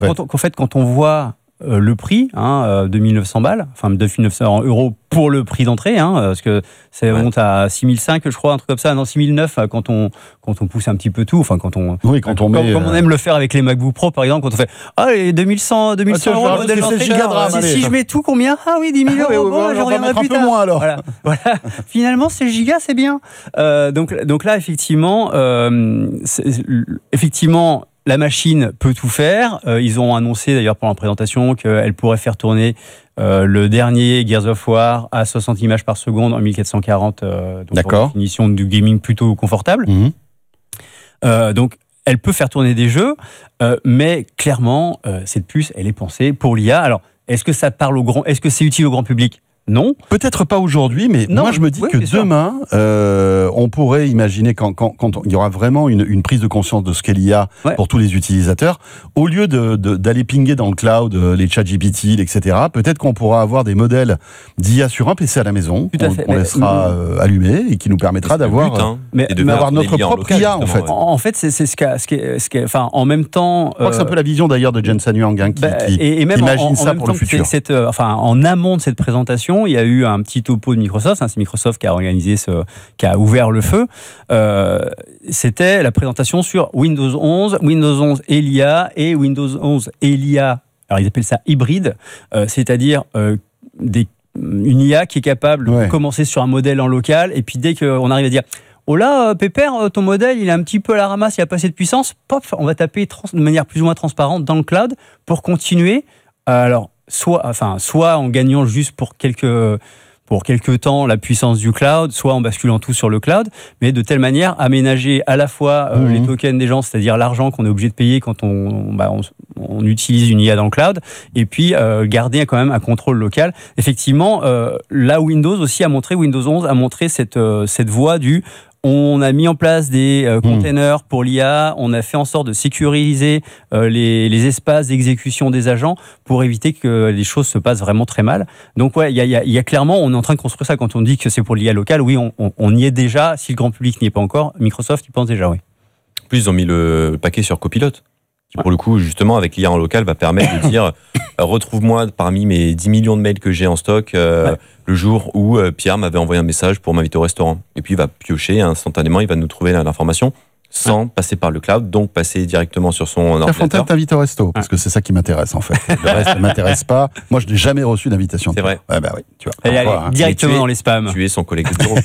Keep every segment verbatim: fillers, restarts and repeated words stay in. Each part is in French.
ouais. quand on, qu'en fait, quand on voit euh, le prix, hein, euh, deux mille neuf cents balles, enfin deux mille neuf cents euros pour le prix d'entrée, hein, parce que ça ouais. monte à six mille cinq, je crois, un truc comme ça, non, six mille neuf quand on, quand on pousse un petit peu tout, enfin, quand on, oui, quand on comme, met, comme on aime le faire avec les MacBook Pro, par exemple, quand on fait, ah, les deux mille cent, deux mille cent euros, modèle d'entrée, si, si je mets tout, combien? Ah oui, dix mille euros, oui, bon, oui, je reviendrai plus tard. Moins, alors. Voilà, voilà. Finalement, c'est giga, c'est bien. Euh, donc, donc là, effectivement, euh, effectivement, la machine peut tout faire. Euh, ils ont annoncé d'ailleurs pendant la présentation qu'elle pourrait faire tourner euh, le dernier Gears of War à soixante images par seconde en mille quatre cent quarante. Euh, donc D'accord. Une définition du gaming plutôt confortable. Mmh. Euh, donc elle peut faire tourner des jeux, euh, mais clairement euh, cette puce, elle est pensée pour l'I A. Alors est-ce que ça parle au grand, est-ce que c'est utile au grand public? Non. Peut-être pas aujourd'hui, mais non, moi je me dis oui, que demain, euh, on pourrait imaginer quand, quand, quand il y aura vraiment une, une prise de conscience de ce qu'est l'I A ouais. pour tous les utilisateurs, au lieu de, de, d'aller pinguer dans le cloud les ChatGPT, et cetera, peut-être qu'on pourra avoir des modèles d'I A sur un P C à la maison, qu'on, qu'on laissera euh, allumer et qui nous permettra d'avoir, but, hein, mais, de d'avoir notre propre local, I A en fait. En fait, c'est, c'est ce qu'a, ce qu'a, ce qu'a, enfin, en même temps. Je crois euh, que c'est un peu la vision d'ailleurs de Jensen Huang hein, qui, bah, qui, et, et même qui imagine en, en, ça en pour le futur. Cette, euh, enfin, en amont de cette présentation, il y a eu un petit topo de Microsoft, hein, c'est Microsoft qui a organisé ce, qui a ouvert le feu. Euh, c'était la présentation sur Windows onze, Windows onze et l'I A et Windows onze et l'I A. Alors ils appellent ça hybride, euh, c'est-à-dire euh, des, une I A qui est capable ouais. de commencer sur un modèle en local et puis dès qu'on arrive à dire oh là, Pépère, ton modèle, il est un petit peu à la ramasse, il a pas assez de puissance, pop, on va taper trans- de manière plus ou moins transparente dans le cloud pour continuer. Alors soit, enfin, soit en gagnant juste pour quelques, pour quelques temps la puissance du cloud, soit en basculant tout sur le cloud, mais de telle manière aménager à la fois euh, mmh. les tokens des gens, c'est-à-dire l'argent qu'on est obligé de payer quand on, bah, on, on utilise une I A dans le cloud, et puis euh, garder quand même un contrôle local. Effectivement, euh, là Windows aussi a montré, Windows onze a montré cette, euh, cette voie du on a mis en place des euh, containers pour l'I A, on a fait en sorte de sécuriser euh, les, les espaces d'exécution des agents pour éviter que les choses se passent vraiment très mal. Donc ouais, il y a, y a, y a clairement, on est en train de construire ça. Quand on dit que c'est pour l'I A locale, oui, on, on, on y est déjà. Si le grand public n'y est pas encore, Microsoft y pense déjà, oui. En plus, ils ont mis le paquet sur Copilot, qui pour le coup, justement, avec l'I A en local, va permettre de dire euh, retrouve-moi parmi mes dix millions de mails que j'ai en stock euh, ouais. le jour où euh, Pierre m'avait envoyé un message pour m'inviter au restaurant. Et puis il va piocher instantanément, il va nous trouver l'information sans ouais. passer par le cloud, donc passer directement sur son ordinateur. Fontaine t'invite au resto, parce que c'est ça qui m'intéresse en fait. Le reste ne m'intéresse pas. Moi, je n'ai jamais reçu d'invitation. C'est vrai. Ouais, bah oui, tu vois. Elle est hein. directement dans les spams. Tu es son collègue de bureau.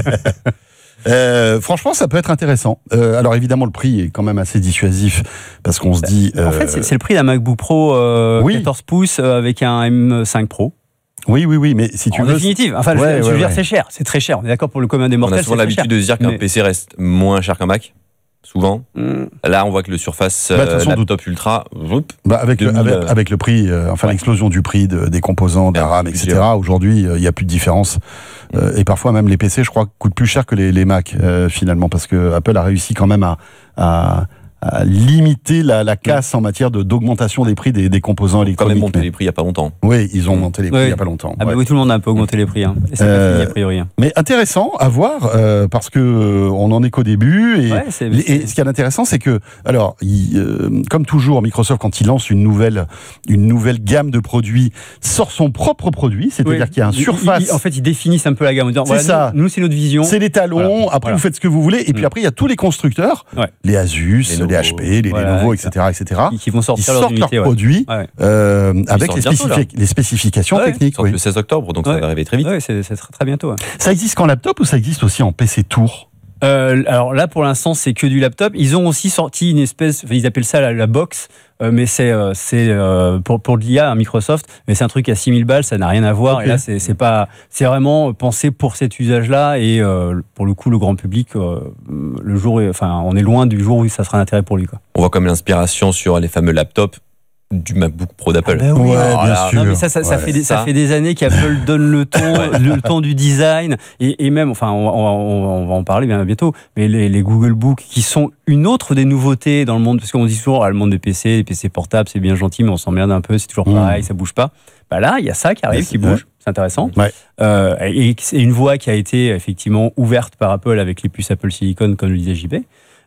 Euh, franchement, ça peut être intéressant. Euh, alors évidemment, le prix est quand même assez dissuasif parce qu'on se dit. Euh... En fait, c'est, c'est le prix d'un MacBook Pro euh, oui. quatorze pouces avec un M cinq Pro. Oui, oui, oui, mais si tu en veux. En définitive, enfin, ouais, je, je ouais, veux dire, ouais. c'est cher, c'est très cher. On est d'accord pour le commun des mortels. On a souvent c'est l'habitude de se dire qu'un mais... P C reste moins cher qu'un Mac. Souvent. Mm. Là, on voit que le Surface bah, euh, Laptop Ultra, whoop, bah, avec, le, avec, avec le prix, euh, enfin ouais. l'explosion du prix de, des composants, de la RAM, et cetera. Aujourd'hui, il euh, n'y a plus de différence. Mm. Euh, et parfois, même les P C, je crois, coûtent plus cher que les, les Mac, euh, finalement, parce que Apple a réussi quand même à, à, à limiter la, la casse mm. en matière de, d'augmentation des prix des, des composants électroniques. Ils ont quand même monté mais... les prix il n'y a pas longtemps. Oui, ils ont monté les prix oui. il n'y a pas longtemps. Ah ouais. bah oui, tout le monde a un peu augmenté les prix. Hein. Et c'est euh, pas fini, a priori. Hein. Mais intéressant à voir, euh, parce que euh, on en est qu'au début. Et, ouais, c'est, et, c'est... et ce qui est intéressant, c'est que, alors, il, euh, comme toujours, Microsoft, quand il lance une nouvelle, une nouvelle gamme de produits, sort son propre produit, c'est-à-dire oui. qu'il y a un Surface. Il, il, en fait, ils définissent un peu la gamme. C'est voilà, ça. Nous, nous, c'est notre vision. C'est les talons. Voilà. Après, voilà. vous faites ce que vous voulez. Et puis mmh. après, il y a tous les constructeurs, ouais. les Asus, les, les H P, les voilà, Lenovo, et cetera, et cetera. Qui vont sortir ils sortent leurs ouais. produits ouais. euh, avec les, spécifi- bientôt, les spécifications ouais, techniques. Oui. Le seize octobre, donc ouais. ça va arriver très vite. Oui, c'est, c'est très, très bientôt. Ouais. Ça existe qu'en laptop ou ça existe aussi en P C Tour? Euh, alors là, pour l'instant, c'est que du laptop. Ils ont aussi sorti une espèce, enfin, ils appellent ça la, la box, euh, mais c'est, euh, c'est euh, pour, pour de l'I A, hein, Microsoft, mais c'est un truc à six mille balles, ça n'a rien à voir. Okay. Et là, c'est, c'est, pas, c'est vraiment pensé pour cet usage-là. Et euh, pour le coup, le grand public, euh, le jour, enfin, on est loin du jour où ça sera d'intérêt pour lui, quoi. On voit comme l'inspiration sur les fameux laptops du MacBook Pro d'Apple. Ah bah oui. Ouais, bien alors, sûr. Non, mais ça, ça, ça, ouais. fait des, ça. ça fait des années qu'Apple donne le ton, le ton du design, et, et même, enfin, on, on, on va en parler bien bientôt, mais les, les Google Books, qui sont une autre des nouveautés dans le monde, parce qu'on dit toujours, ah, le monde des P C, les P C portables, c'est bien gentil, mais on s'emmerde un peu, c'est toujours pareil, mmh. ça bouge pas. Bah là, il y a ça qui arrive, qui bouge, ouais. c'est intéressant. Ouais. Euh, et c'est une voie qui a été effectivement ouverte par Apple avec les puces Apple Silicon, comme le disait J P.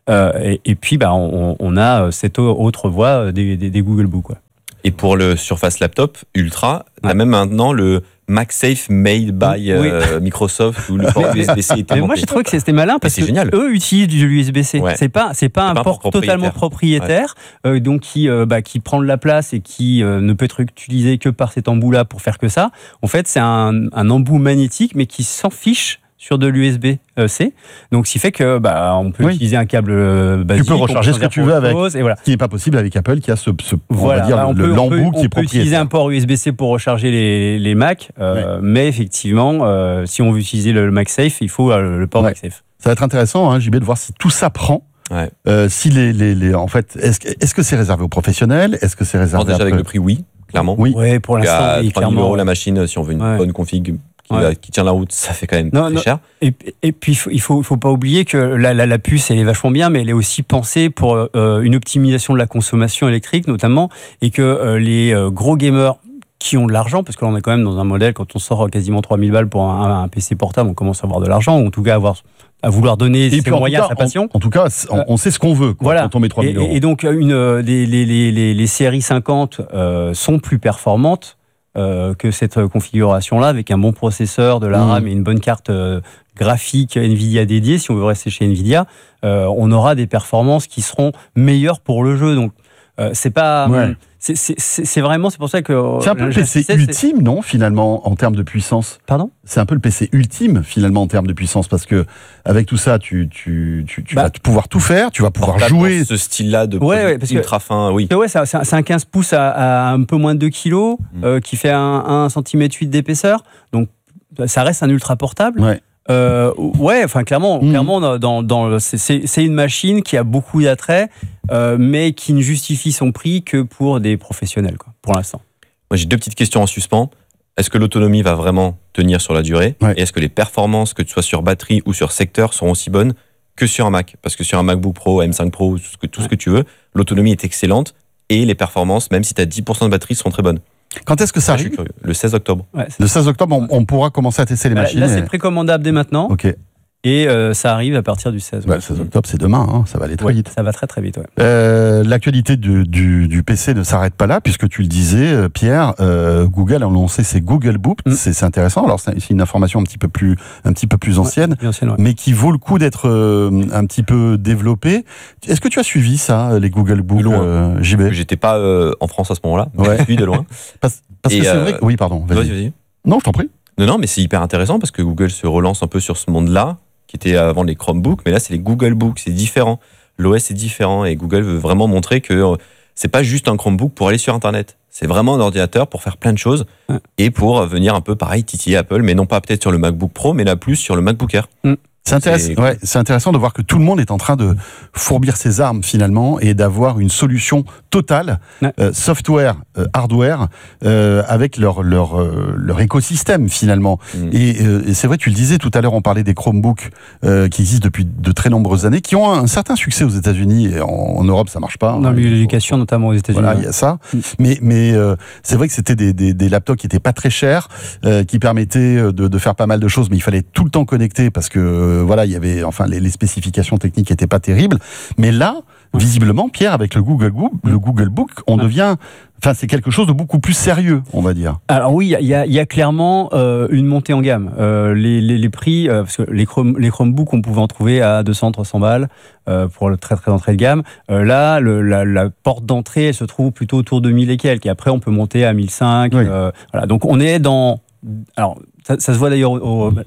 Euh, et, et puis, bah, on, on a cette autre voie des, des, des Google Book. Quoi. Et pour le Surface Laptop Ultra, tu as même maintenant le MagSafe made by oui. euh, Microsoft où le port U S B C est mais moi, j'ai trouvé que c'était malin parce que génial. eux utilisent du U S B C. Ouais. C'est pas, c'est pas c'est un pas port propriétaire. totalement propriétaire, ouais. euh, donc qui, euh, bah, qui prend de la place et qui euh, ne peut être utilisé que par cet embout-là pour faire que ça. En fait, c'est un, un embout magnétique, mais qui s'en fiche sur de l'U S B C. Donc, ce qui fait que bah, on peut oui. utiliser un câble basique. Tu peux recharger ce que tu veux avec. Et voilà. Ce qui n'est pas possible avec Apple, qui a ce, ce voilà, on va dire, bah, on le, peut, l'embout on peut, qui on est peut propriétaire. utiliser un port U S B C pour recharger les, les Mac, euh, oui. mais effectivement, euh, si on veut utiliser le MagSafe, il faut euh, le port ouais. MagSafe. Ça va être intéressant, hein, J B, de voir si tout ça prend. Ouais. Euh, si les, les, les, en fait, est-ce, est-ce que c'est réservé aux professionnels? Est-ce que c'est réservé Alors déjà avec le prix, oui, clairement. Oui, ouais, pour l'instant, à oui, trois mille euros la machine, si on veut une ouais. bonne config. Qui, ouais. qui tient la route, ça fait quand même non, très non. cher. Et, et puis, il ne faut, faut pas oublier que la, la, la puce, elle est vachement bien, mais elle est aussi pensée pour euh, une optimisation de la consommation électrique, notamment, et que euh, les euh, gros gamers qui ont de l'argent, parce que là, on est quand même dans un modèle, quand on sort quasiment trois mille balles pour un, un P C portable, on commence à avoir de l'argent, ou en tout cas avoir, à vouloir donner et ses moyens à sa passion. En, en tout cas, on, on sait ce qu'on veut quoi, voilà. quand on met trois mille euros. Et, et donc, une, les, les, les, les séries cinquante euh, sont plus performantes Euh, que cette configuration-là, avec un bon processeur, de la mmh. RAM et une bonne carte euh, graphique NVIDIA dédiée, si on veut rester chez NVIDIA, euh, on aura des performances qui seront meilleures pour le jeu. Donc, euh, c'est pas... Ouais. C'est, c'est, c'est vraiment, c'est pour ça que... C'est un peu le P C ultime, c'est... non, finalement, en termes de puissance? Pardon? C'est un peu le P C ultime, finalement, en termes de puissance, parce que avec tout ça, tu, tu, tu, tu bah, vas pouvoir tout faire, tu vas pouvoir jouer... Ce style-là de ouais, ouais, parce ultra que, fin, oui. Ouais, c'est, c'est un quinze pouces à, à un peu moins de deux kilos, mmh. euh, qui fait un, un centimètre huit d'épaisseur, donc ça reste un ultra portable. Ouais. Euh, ouais, enfin clairement, mmh. clairement dans, dans le, c'est, c'est une machine qui a beaucoup d'attraits, euh, mais qui ne justifie son prix que pour des professionnels, quoi, pour l'instant. Moi, j'ai deux petites questions en suspens. Est-ce que l'autonomie va vraiment tenir sur la durée? Ouais. Et est-ce que les performances, que ce soit sur batterie ou sur secteur, seront aussi bonnes que sur un Mac? Parce que sur un MacBook Pro, M cinq Pro, tout ce que, tout ouais. ce que tu veux, l'autonomie est excellente et les performances, même si tu as dix pour cent de batterie, seront très bonnes. Quand est-ce que ça arrive? Le seize octobre. Ouais, le seize octobre, on, on pourra commencer à tester les là, machines. Là, et... c'est précommandable dès maintenant. Ok. Et euh, ça arrive à partir du seize. Ouais, le seize octobre, c'est demain, hein, ça va aller très ouais, vite. Ça va très très vite, ouais. Euh, l'actualité du, du, du P C ne s'arrête pas là, puisque tu le disais, Pierre, euh, Google a lancé ses Google Book, mm. c'est, c'est intéressant. Alors c'est, c'est une information un petit peu plus, un petit peu plus ancienne, ouais, ancienne ouais. mais qui vaut le coup d'être euh, un petit peu développée. Est-ce que tu as suivi ça, les Google Book, euh, J B? J'étais pas euh, en France à ce moment-là, mais ouais. je suis de loin. Parce, parce que c'est euh, vrai que... Oui, pardon. Vas-y. vas-y, vas-y. Non, je t'en prie. Non, non, mais c'est hyper intéressant parce que Google se relance un peu sur ce monde-là, qui était avant les Chromebooks, mais là c'est les Google Books, c'est différent. L'O S est différent et Google veut vraiment montrer que c'est pas juste un Chromebook pour aller sur Internet. C'est vraiment un ordinateur pour faire plein de choses ouais. et pour venir un peu pareil titiller Apple, mais non pas peut-être sur le MacBook Pro, mais là plus sur le MacBook Air. Mm. C'est intéressant, c'est... Ouais, c'est intéressant de voir que tout le monde est en train de fourbir ses armes finalement et d'avoir une solution totale, ouais. euh, software, euh, hardware, euh, avec leur leur euh, leur écosystème finalement. Mmh. Et, euh, et c'est vrai, tu le disais tout à l'heure, on parlait des Chromebooks euh, qui existent depuis de très nombreuses années, qui ont un certain succès aux États-Unis et en, en Europe ça marche pas. Dans hein, l'éducation faut... notamment aux États-Unis. Voilà, il y a ça. Mmh. Mais mais euh, c'est vrai que c'était des des, des laptops qui étaient pas très chers, euh, qui permettaient de, de faire pas mal de choses, mais il fallait tout le temps connecter parce que voilà, il y avait, enfin, les, les spécifications techniques n'étaient pas terribles. Mais là, visiblement, Pierre, avec le Google Book, le Google Book, on devient, enfin, c'est quelque chose de beaucoup plus sérieux, on va dire. Alors oui, il y a, y a clairement euh, une montée en gamme. Euh, les, les, les prix, euh, parce que les, Chrome, les Chromebooks, on pouvait en trouver à deux cents, trois cents balles euh, pour le très très entrée de gamme. Euh, là, le, la, la porte d'entrée, elle se trouve plutôt autour de mille et quelques. Et après, on peut monter à mille cinq. Oui. Euh, voilà. Donc on est dans, alors ça, ça se voit d'ailleurs au, au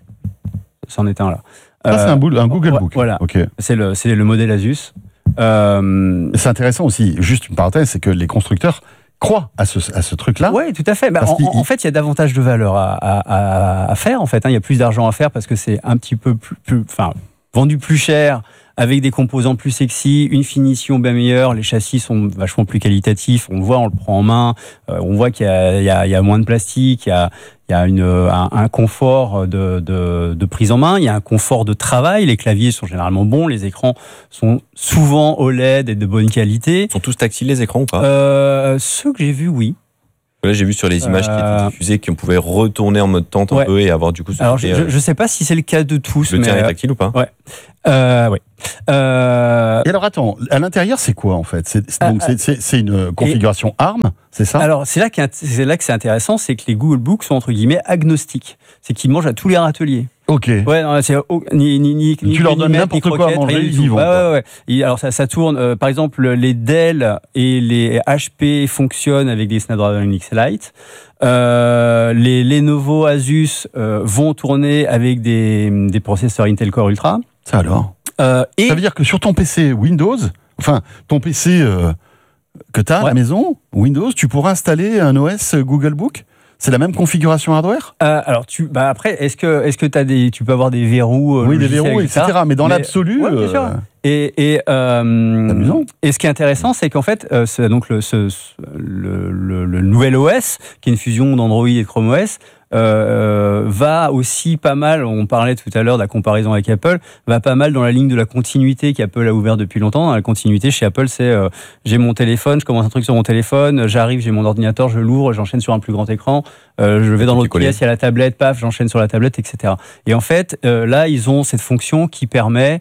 c'en est un là. Ah, c'est un, boule, un Google ouais, Book. Voilà. Okay. C'est le, c'est le modèle Asus. Euh... C'est intéressant aussi, juste une parenthèse, c'est que les constructeurs croient à ce, à ce truc-là. Oui, tout à fait. Bah, en, en fait, il y a davantage de valeur à, à, à faire. En fait, hein. Il y a plus d'argent à faire parce que c'est un petit peu plus, plus enfin, vendu plus cher, avec des composants plus sexy, une finition bien meilleure, les châssis sont vachement plus qualitatifs, on le voit, on le prend en main, euh, on voit qu'il y a, il y a, il y a moins de plastique, il y a, il y a une, un, un confort de, de, de prise en main, il y a un confort de travail, les claviers sont généralement bons, les écrans sont souvent O L E D et de bonne qualité. Sont tous tactiles les écrans ou pas? euh, Ceux que j'ai vus, oui. Là, j'ai vu sur les images euh... qui étaient diffusées qu'on pouvait retourner en mode tente un ouais. peu et avoir du coup. Ce Alors, je ne sais pas si c'est le cas de tous. Le mais tien est tactile ou pas? Ouais. Euh, ouais. Euh... Et alors attends, à l'intérieur c'est quoi en fait? C'est, c'est, donc, euh, c'est, c'est une configuration et... ARM, c'est ça? Alors c'est là, c'est là que c'est intéressant, c'est que les Google Book sont entre guillemets agnostiques. C'est qu'ils mangent à tous les râteliers. Ok. Ouais, non, c'est, ni, ni, ni, tu ni, leur donnes n'importe quoi à manger, ils y vont. Ouais, ouais, ouais. Et alors ça, ça tourne, euh, par exemple, les Dell et les H P fonctionnent avec des Snapdragon X Lite. Euh, les Lenovo Asus euh, vont tourner avec des, des processeurs Intel Core Ultra. Ça alors euh, et... Ça veut dire que sur ton P C Windows, enfin ton P C euh, que tu as ouais. à la maison, Windows, tu pourras installer un O S Google Book? C'est la même configuration hardware? euh, Alors, tu, bah après, est-ce que, est-ce que t'as des, tu peux avoir des verrous euh, Oui, des verrous, et cetera. Mais dans mais, l'absolu... Ouais, bien sûr. Euh... Et, et, euh, et ce qui est intéressant, c'est qu'en fait, euh, c'est donc le, ce, le, le, le nouvel O S, qui est une fusion d'Android et de Chrome O S, euh, va aussi pas mal, on parlait tout à l'heure de la comparaison avec Apple, va pas mal dans la ligne de la continuité qu'Apple a ouvert depuis longtemps. La continuité chez Apple, c'est euh, j'ai mon téléphone, je commence un truc sur mon téléphone, j'arrive, j'ai mon ordinateur, je l'ouvre, j'enchaîne sur un plus grand écran, euh, je vais dans l'autre pièce, il y a la tablette, paf, j'enchaîne sur la tablette, et cetera. Et en fait, euh, là, ils ont cette fonction qui permet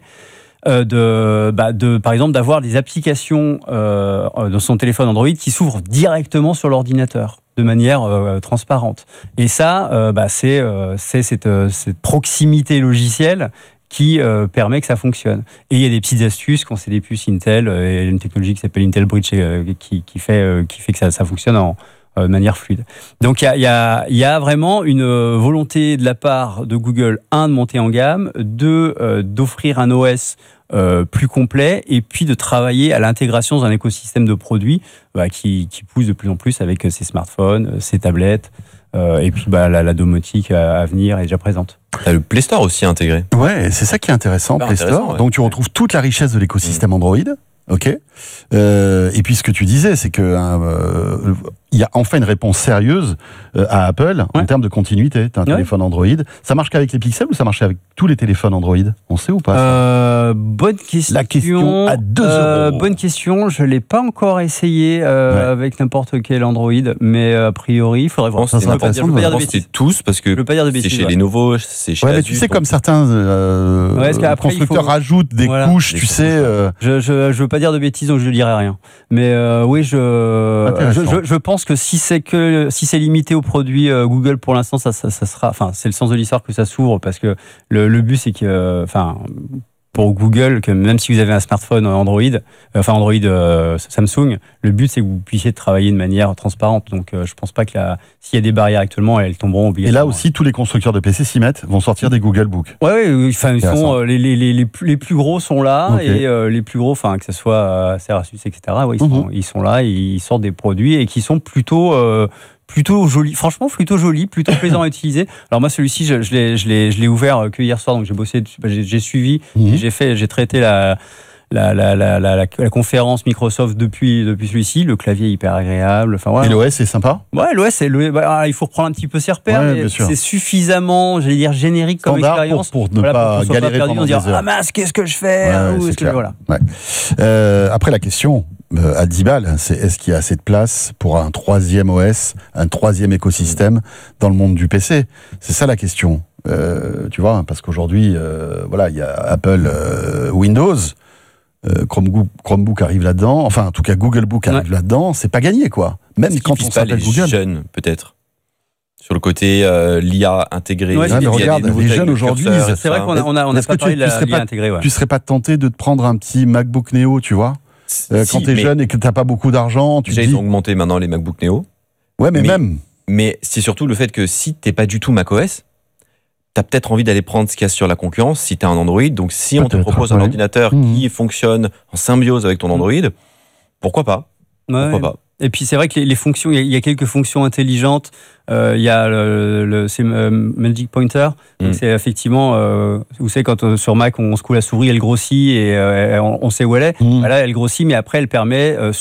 De, bah de, par exemple, d'avoir des applications euh, dans son téléphone Android qui s'ouvrent directement sur l'ordinateur de manière euh, transparente. Et ça, euh, bah, c'est, euh, c'est cette, euh, cette proximité logicielle qui euh, permet que ça fonctionne. Et il y a des petites astuces quand c'est des puces Intel, euh, et une technologie qui s'appelle Intel Bridge euh, qui, qui, fait, euh, qui fait que ça, ça fonctionne en de manière fluide. Donc il y a, y, a, y a vraiment une volonté de la part de Google, un, de monter en gamme, deux, euh, d'offrir un O S euh, plus complet, et puis de travailler à l'intégration dans un écosystème de produits bah, qui, qui pousse de plus en plus avec ses smartphones, ses tablettes, euh, et puis bah, la, la domotique à, à venir est déjà présente. T'as le Play Store aussi intégré. Ouais, c'est ça qui est intéressant, Play Store. Ouais. Donc tu retrouves toute la richesse de l'écosystème mmh. Android. Ok. Euh, et puis ce que tu disais, c'est que euh, il y a enfin une réponse sérieuse euh, à Apple ouais. en termes de continuité. Tu as un ouais. téléphone Android. Ça marche qu'avec les Pixels ou ça marche avec tous les téléphones Android? On sait ou pas euh, Bonne question. La question à deux euh, euros. Bonne question. Je l'ai pas encore essayé euh, ouais. avec n'importe quel Android, mais a priori, il faudrait voir. Ça je ne veux pas dire, dire de bêtises. C'est tous parce que pas dire de bêtises, c'est chez ouais. Lenovo, c'est chez ouais, Asus. Mais tu sais, comme certains euh, ouais, constructeurs faut... rajoutent des voilà. couches, des tu sais. Euh... Je, je, je veux pas dire de bêtises, donc je ne dirai rien. Mais euh, oui, je, je, je, je pense que si c'est que si c'est limité aux produits euh, Google pour l'instant, ça, ça, ça sera. Enfin, c'est le sens de l'histoire que ça s'ouvre parce que le, le but c'est que, enfin, pour Google, que même si vous avez un smartphone Android, euh, enfin Android euh, Samsung, le but c'est que vous puissiez travailler de manière transparente. Donc, euh, je pense pas que la, s'il y a des barrières actuellement, elles tomberont obligatoirement. Et là aussi, tous les constructeurs de P C s'y mettent, vont sortir des Google Book. Ouais, oui, enfin, ils sont euh, les, les, les, les, plus, les plus gros sont là okay. et euh, les plus gros, enfin que ce soit euh, Asus, et cetera. Ouais, ils, mm-hmm. sont, ils sont là, et ils sortent des produits et qui sont plutôt euh, plutôt joli, franchement plutôt joli, plutôt plaisant à utiliser. Alors moi celui-ci je, je l'ai je l'ai je l'ai ouvert que hier soir, donc j'ai bossé dessus, j'ai, j'ai suivi, mmh. j'ai fait j'ai traité la La, la, la, la, la, la conférence Microsoft depuis, depuis celui-ci, le clavier est hyper agréable. Enfin, voilà. Et l'O S est sympa? Ouais, l'O S, c'est, le, bah, il faut reprendre un petit peu ses repères, ouais, mais c'est suffisamment, j'allais dire, générique comme standard expérience. Pour, pour ne voilà, pas pour galérer pas pendant dire, des heures. Ah mince, qu'est-ce que je fais ouais, Ou c'est que, voilà. ouais. euh, Après, la question euh, à dix balles, c'est est-ce qu'il y a assez de place pour un troisième O S, un troisième écosystème dans le monde du P C? C'est ça la question. Euh, tu vois, parce qu'aujourd'hui, euh, voilà, il y a Apple euh, Windows. Euh, Chromebook, Chromebook arrive là-dedans, enfin en tout cas Google Book arrive ouais. là-dedans, c'est pas gagné quoi. Même est-ce quand on s'appelle les Google. Jeunes peut-être sur le côté euh, l'I A intégrée. Ouais, mais regarde, les jeunes aujourd'hui, c'est, c'est vrai qu'on a, on a, on a pas parlé de l'I A intégrée. Ouais. Tu serais pas tenté de te prendre un petit MacBook Neo, tu vois, euh, si, quand t'es jeune et que t'as pas beaucoup d'argent, tu déjà dis... ils ont augmenté maintenant les MacBook Neo. Ouais, mais, mais même. Mais c'est surtout le fait que si t'es pas du tout macOS, t'as peut-être envie d'aller prendre ce qu'il y a sur la concurrence si t'as un Android. Donc, si peut-être, on te propose un ouais. ordinateur mmh. qui fonctionne en symbiose avec ton Android, pourquoi pas ouais. Pourquoi pas Et puis, c'est vrai que les, les fonctions, il y, y a quelques fonctions intelligentes. Euh, il y a le, le c'est euh, Magic Pointer. Mmh. C'est effectivement, euh, vous savez, quand euh, sur Mac, on secoue la souris, elle grossit et euh, on, on sait où elle est. Mmh. Bah là, elle grossit, mais après, elle permet... Euh, su-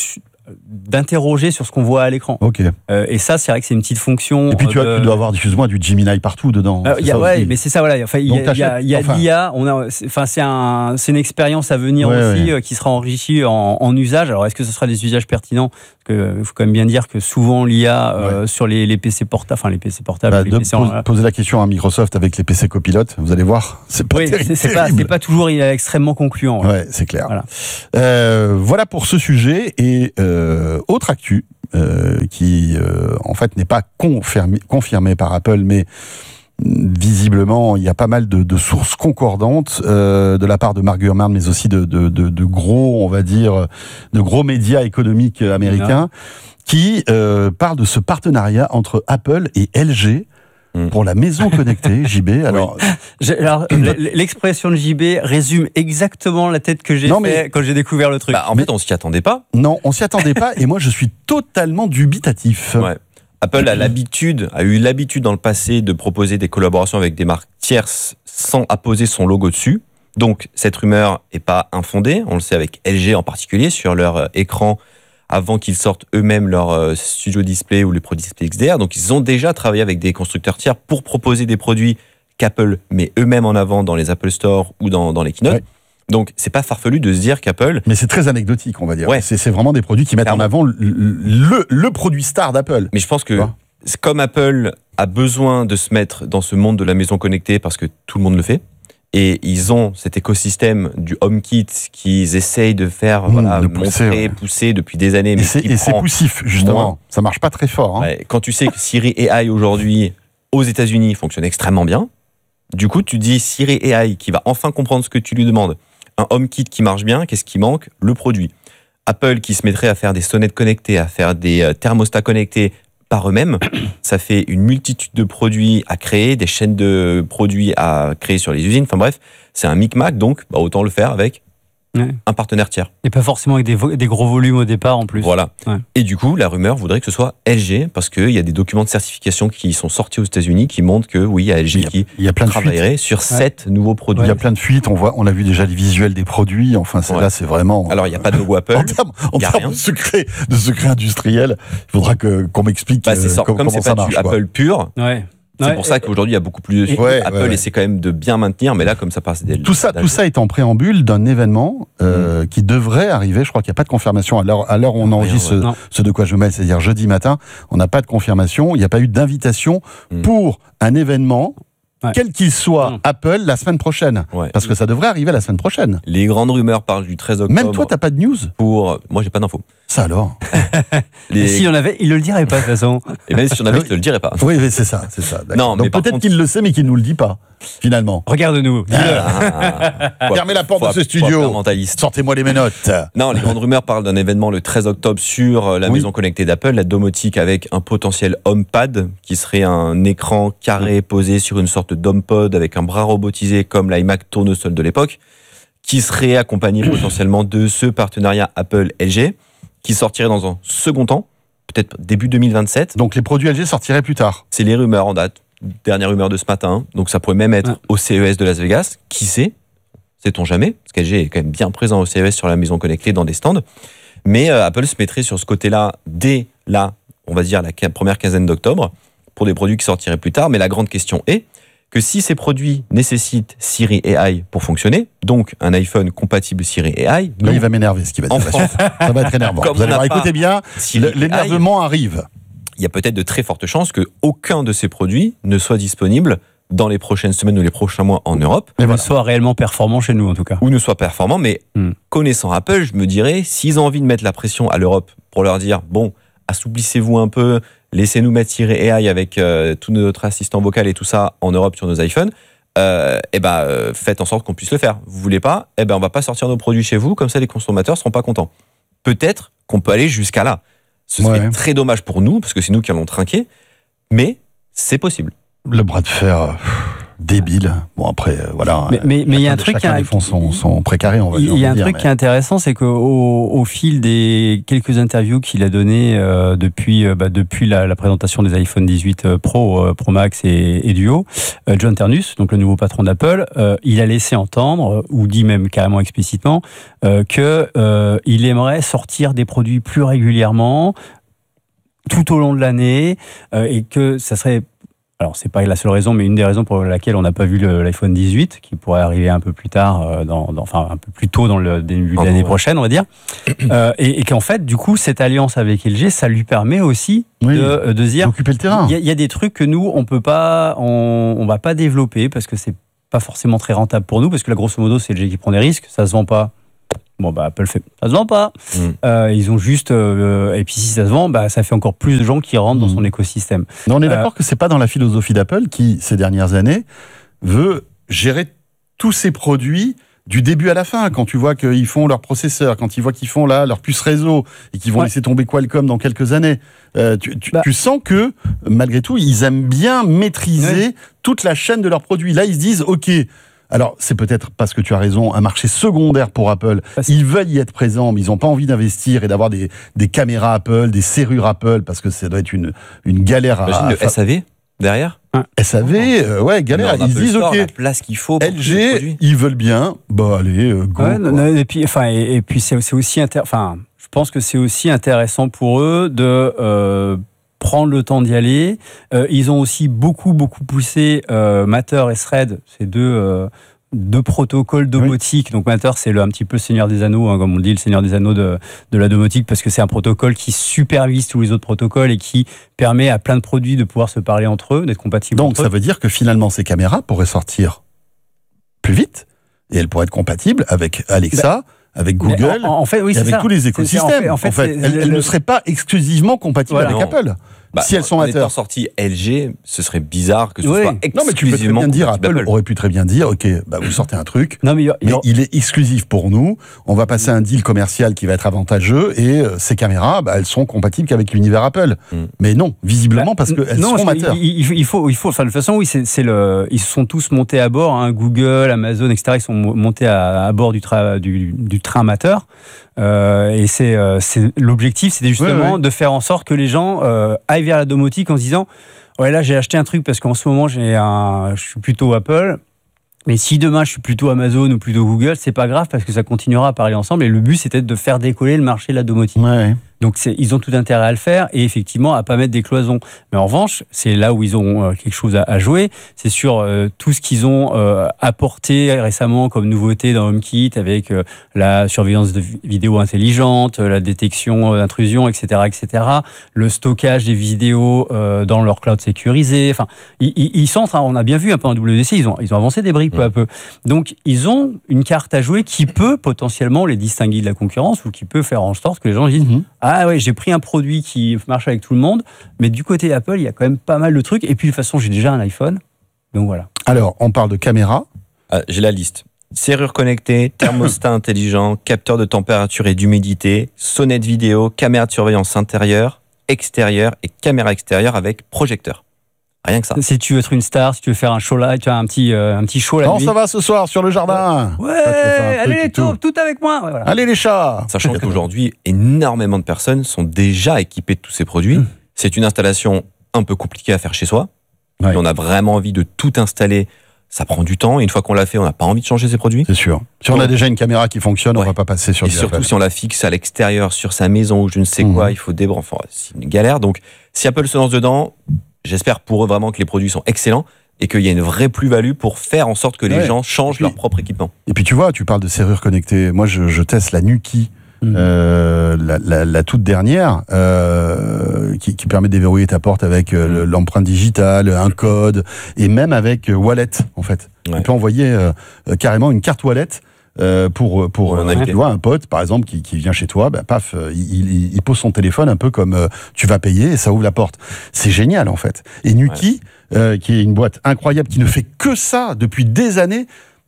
d'interroger sur ce qu'on voit à l'écran. Ok. Euh, et ça, c'est vrai que c'est une petite fonction. Et puis tu, de... as, tu dois avoir, excuse-moi, du Gemini partout dedans. Euh, y a, ouais, mais c'est ça, voilà. Enfin, il y a, y a, y a enfin... l'I A. On a, c'est, enfin, c'est, un, c'est une expérience à venir ouais, aussi ouais. Euh, qui sera enrichie en, en usage. Alors, est-ce que ce sera des usages pertinents ? Parce que il faut quand même bien dire que souvent l'I A euh, ouais. sur les, les P C portables, enfin les P C portables. Bah, les de P C pose, en... Poser la question à Microsoft avec les P C copilotes, vous allez voir, c'est pas oui, terrible. C'est, c'est, pas, c'est pas toujours extrêmement concluant. Ouais, ouais c'est clair. Voilà. Euh, voilà pour ce sujet et euh, autre actu euh, qui euh, en fait n'est pas confirmé, confirmé par Apple, mais visiblement, il y a pas mal de, de sources concordantes euh, de la part de Mark Gurman, mais aussi de, de, de, de gros, on va dire, de gros médias économiques américains, qui euh, parlent de ce partenariat entre Apple et L G pour la maison connectée. J B. Alors, oui. alors l'expression de J B résume exactement la tête que j'ai non, fait quand j'ai découvert le truc. Bah, en fait, on s'y attendait pas. Non, on s'y attendait pas, et moi, je suis totalement dubitatif. Ouais. Apple a l'habitude, a eu l'habitude dans le passé de proposer des collaborations avec des marques tierces sans apposer son logo dessus. Donc, cette rumeur n'est pas infondée. On le sait avec L G en particulier, sur leur écran, avant qu'ils sortent eux-mêmes leur Studio Display ou les Pro Display X D R. Donc, ils ont déjà travaillé avec des constructeurs tiers pour proposer des produits qu'Apple met eux-mêmes en avant dans les Apple Store ou dans, dans les keynotes. Ouais. Donc, c'est pas farfelu de se dire qu'Apple... Mais c'est très anecdotique, on va dire. Ouais. C'est, c'est vraiment des produits qui mettent Clairement. en avant le, le, le produit star d'Apple. Mais je pense que, comme Apple a besoin de se mettre dans ce monde de la maison connectée, parce que tout le monde le fait, et ils ont cet écosystème du HomeKit qu'ils essayent de faire, mmh, voilà, de pousser, montrer, ouais. pousser depuis des années. Mais et c'est, et c'est poussif, justement. Moins. Ça marche pas très fort. Hein. Ouais. Quand tu sais que Siri A I, aujourd'hui, aux États-Unis, fonctionne extrêmement bien, du coup, tu dis Siri A I qui va enfin comprendre ce que tu lui demandes. Un HomeKit qui marche bien, qu'est-ce qui manque ? Le produit. Apple qui se mettrait à faire des sonnettes connectées, à faire des thermostats connectés par eux-mêmes, ça fait une multitude de produits à créer, des chaînes de produits à créer sur les usines, enfin bref, c'est un micmac, donc bah, autant le faire avec ouais. un partenaire tiers. Et pas forcément avec des, vo- des gros volumes au départ en plus. Voilà. Ouais. Et du coup, la rumeur voudrait que ce soit L G, parce qu'il y a des documents de certification qui sont sortis aux États-Unis qui montrent que oui, il y a L G il y a, qui il y a plein travaillerait de sur ouais. sept nouveaux produits. Il y a plein de fuites, on, voit, on a vu déjà les visuels des produits, enfin c'est, ouais. là c'est vraiment... Alors il n'y a pas de logo Apple, en termes, en termes de secret, de secret industriel, il faudra que, qu'on m'explique bah, c'est sort, comment, comme c'est ça pas marche. Du Apple pur, ouais. C'est ouais, pour ça qu'aujourd'hui, il y a beaucoup plus de... Ouais, Apple ouais, ouais. essaie quand même de bien maintenir, mais là, comme ça passe des... Tout ça, tout ça est en préambule d'un événement euh, mmh. qui devrait arriver. Je crois qu'il n'y a pas de confirmation. À l'heure, à l'heure où on enregistre ce, ce de quoi je me mêle, c'est-à-dire jeudi matin, on n'a pas de confirmation. Il n'y a pas eu d'invitation mmh. pour un événement... Ouais. Quel qu'il soit, mmh. Apple, la semaine prochaine. Ouais. Parce que ça devrait arriver la semaine prochaine. Les grandes rumeurs parlent du treize octobre. Même toi, t'as pas de news ? Pour... Moi, j'ai pas d'infos. Ça alors Les... S'il y en avait, il le dirait pas de toute façon. Et même si j'en avais, je te le dirais pas. Oui, mais c'est ça, c'est ça. Non, donc mais peut-être contre... qu'il le sait, mais qu'il nous le dit pas, finalement. Regarde-nous. Ah, fermez la porte de ce studio. Sortez-moi les menottes. Non, les grandes rumeurs parlent d'un événement le treize octobre sur la oui. maison connectée d'Apple, la domotique, avec un potentiel HomePad, qui serait un écran carré posé sur une sorte d'HomePod avec un bras robotisé comme l'iMac tournesol de l'époque, qui serait accompagné potentiellement de ce partenariat Apple-L G, qui sortirait dans un second temps, peut-être début deux mille vingt-sept. Donc les produits L G sortiraient plus tard. C'est les rumeurs en date. Dernière rumeur de ce matin. Donc ça pourrait même être ouais. au C E S de Las Vegas. Qui sait ? Sait-on jamais ? Parce qu'L G est quand même bien présent au C E S sur la maison connectée dans des stands. Mais euh, Apple se mettrait sur ce côté-là dès là, on va dire la première quinzaine d'octobre, pour des produits qui sortiraient plus tard. Mais la grande question est que si ces produits nécessitent Siri A I pour fonctionner, donc un iPhone compatible Siri A I... Là, il va m'énerver ce qu'il va dire. France, ça va être énervant. Vous allez voir, écoutez bien, l'énervement arrive. Il y a peut-être de très fortes chances qu'aucun de ces produits ne soit disponible dans les prochaines semaines ou les prochains mois en Europe. Ou voilà. ne soit réellement performant chez nous, en tout cas. Ou ne soit performant, mais hmm. connaissant Apple, je me dirais, s'ils ont envie de mettre la pression à l'Europe pour leur dire, bon, assouplissez-vous un peu, laissez-nous mettre Siri A I avec euh, tout notre assistant vocal et tout ça en Europe sur nos iPhones, euh, et ben, euh, faites en sorte qu'on puisse le faire. Vous voulez pas, eh ben, on va pas sortir nos produits chez vous, comme ça les consommateurs seront pas contents. Peut-être qu'on peut aller jusqu'à là. Ce serait ouais. très dommage pour nous, parce que c'est nous qui allons trinquer, mais c'est possible. Le bras de fer... débile. Bon après, euh, voilà. Mais mais il y a un truc qui les fonds sont, sont précarés, on va dire. Il y a un dire, truc mais... qui est intéressant, c'est qu'au au fil des quelques interviews qu'il a données euh, depuis euh, bah, depuis la, la présentation des iPhone dix-huit Pro, euh, Pro Max et, et Duo, euh, John Ternus, donc le nouveau patron d'Apple, euh, il a laissé entendre, ou dit même carrément explicitement, euh, que euh, il aimerait sortir des produits plus régulièrement, tout au long de l'année, euh, et que ça serait... Alors, c'est pas la seule raison, mais une des raisons pour laquelle on n'a pas vu le, l'iPhone dix-huit, qui pourrait arriver un peu plus tard, dans, dans, enfin un peu plus tôt dans le début de l'année oh, prochaine, on va dire, euh, et, et qu'en fait, du coup, cette alliance avec L G, ça lui permet aussi oui, de, de dire, occuper le terrain. Il y, y a des trucs que nous, on peut pas, on, on va pas développer parce que c'est pas forcément très rentable pour nous, parce que là, grosso modo, c'est L G qui prend des risques, ça se vend pas. Bon, bah, Apple fait, ça se vend pas. Mmh. Euh, ils ont juste, euh, et puis si ça se vend, bah, ça fait encore plus de gens qui rentrent mmh. dans son écosystème. Mais on est d'accord euh, que c'est pas dans la philosophie d'Apple qui, ces dernières années, veut gérer tous ses produits du début à la fin. Quand tu vois qu'ils font leur processeur, quand ils voient qu'ils font là leur puce réseau et qu'ils vont ouais. laisser tomber Qualcomm dans quelques années, euh, tu, tu, bah. tu sens que, malgré tout, ils aiment bien maîtriser ouais. toute la chaîne de leurs produits. Là, ils se disent, OK, alors, c'est peut-être parce que tu as raison, un marché secondaire pour Apple. Ils veulent y être présents, mais ils n'ont pas envie d'investir et d'avoir des, des caméras Apple, des serrures Apple, parce que ça doit être une, une galère à... Imagine le S A V derrière un S A V, euh, ouais, galère. Ils se disent, OK, la place qu'il faut pour L G, ils veulent bien, bah allez, euh, go. Ouais, non, et puis, enfin, et, et puis c'est, c'est aussi... Inter... Enfin, je pense que c'est aussi intéressant pour eux de... Euh, prendre le temps d'y aller. Euh, ils ont aussi beaucoup, beaucoup poussé euh, Matter et Thread, ces deux, euh, deux protocoles domotique. Oui. Donc Matter, c'est le, un petit peu le Seigneur des Anneaux, hein, comme on dit, le Seigneur des Anneaux de, de la domotique, parce que c'est un protocole qui supervise tous les autres protocoles et qui permet à plein de produits de pouvoir se parler entre eux, d'être compatibles Donc entre eux. Donc ça veut dire que finalement, ces caméras pourraient sortir plus vite et elles pourraient être compatibles avec Alexa, bah, avec Google, en, en fait, oui, et avec ça. tous les écosystèmes. C'est, c'est, en fait, en fait, en fait elles, elles ne seraient pas exclusivement compatibles voilà, avec non. Apple. Bah, si elles sont en Matter. étant sorties L G, ce serait bizarre que ce oui. soit exclusivement. Non, mais tu peux très bien dire, Apple, Apple aurait pu très bien dire, ok, bah vous sortez un truc, non, mais, mais il est exclusif pour nous. On va passer un deal commercial qui va être avantageux et euh, ces caméras, bah, elles seront compatibles qu'avec l'univers Apple. Mm. Mais non, visiblement bah, parce qu'elles non, sont Matter. Il, il, il faut, il faut. Enfin, de toute façon, oui, c'est, c'est le. Ils se sont tous montés à bord. Hein, Google, Amazon, et cetera. Ils sont montés à, à bord du, tra, du, du train Matter. Euh, et c'est, euh, c'est l'objectif, c'était justement oui, oui. de faire en sorte que les gens euh, aillent vers la domotique en se disant ouais, là j'ai acheté un truc parce qu'en ce moment j'ai un, je suis plutôt Apple, mais si demain je suis plutôt Amazon ou plutôt Google, c'est pas grave parce que ça continuera à parler ensemble. Et le but c'était de faire décoller le marché de la domotique. Ouais. Donc c'est, ils ont tout intérêt à le faire et effectivement à pas mettre des cloisons. Mais en revanche, c'est là où ils ont quelque chose à, à jouer. C'est sur euh, tout ce qu'ils ont euh, apporté récemment comme nouveauté dans HomeKit avec euh, la surveillance de vidéos intelligente, la détection d'intrusion, et cetera, et cetera. Le stockage des vidéos euh, dans leur cloud sécurisé. Enfin, ils, ils sont en train. On a bien vu un peu en W W D C, ils ont ils ont avancé des briques peu à peu. Donc ils ont une carte à jouer qui peut potentiellement les distinguer de la concurrence ou qui peut faire en sorte que les gens disent mm-hmm. Ah ouais, j'ai pris un produit qui marche avec tout le monde, mais du côté Apple, il y a quand même pas mal de trucs. Et puis de toute façon, j'ai déjà un iPhone, donc voilà. Alors, on parle de caméra. Ah, j'ai la liste. Serrure connectée, thermostat intelligent, capteur de température et d'humidité, sonnette vidéo, caméra de surveillance intérieure, extérieure et caméra extérieure avec projecteur. Rien que ça. Si tu veux être une star, si tu veux faire un show là, tu as un petit, euh, un petit show là. Non, ça va ce soir sur le jardin. Ouais, ouais allez les taupes, tout avec moi. Ouais, voilà. Allez les chats. Sachant qu'aujourd'hui, énormément de personnes sont déjà équipées de tous ces produits. Mmh. C'est une installation un peu compliquée à faire chez soi. Ouais. Et on a vraiment envie de tout installer. Ça prend du temps. Et une fois qu'on l'a fait, on n'a pas envie de changer ces produits. C'est sûr. Si on a déjà une caméra qui fonctionne, ouais. on va pas passer sur. Et surtout Apple. Si on la fixe à l'extérieur, sur sa maison ou je ne sais mmh. quoi, il faut débrancher. Enfin, c'est une galère. Donc, si Apple se lance dedans. J'espère pour eux vraiment que les produits sont excellents et qu'il y a une vraie plus-value pour faire en sorte que les ouais. gens changent puis, leur propre équipement. Et puis tu vois, tu parles de serrure connectée. Moi, je, je teste la Nuki, mmh. euh, la, la, la toute dernière, euh, qui, qui permet de déverrouiller ta porte avec euh, l'empreinte digitale, un code, et même avec euh, Wallet, en fait. Ouais. On peut envoyer euh, carrément une carte Wallet. Euh, pour pour euh, tu vois un pote par exemple qui, qui vient chez toi, bah, paf, euh, il, il, il pose son téléphone un peu comme euh, tu vas payer et ça ouvre la porte. C'est génial en fait. Et Nuki, ouais. euh, qui est une boîte incroyable qui ne fait que ça depuis des années,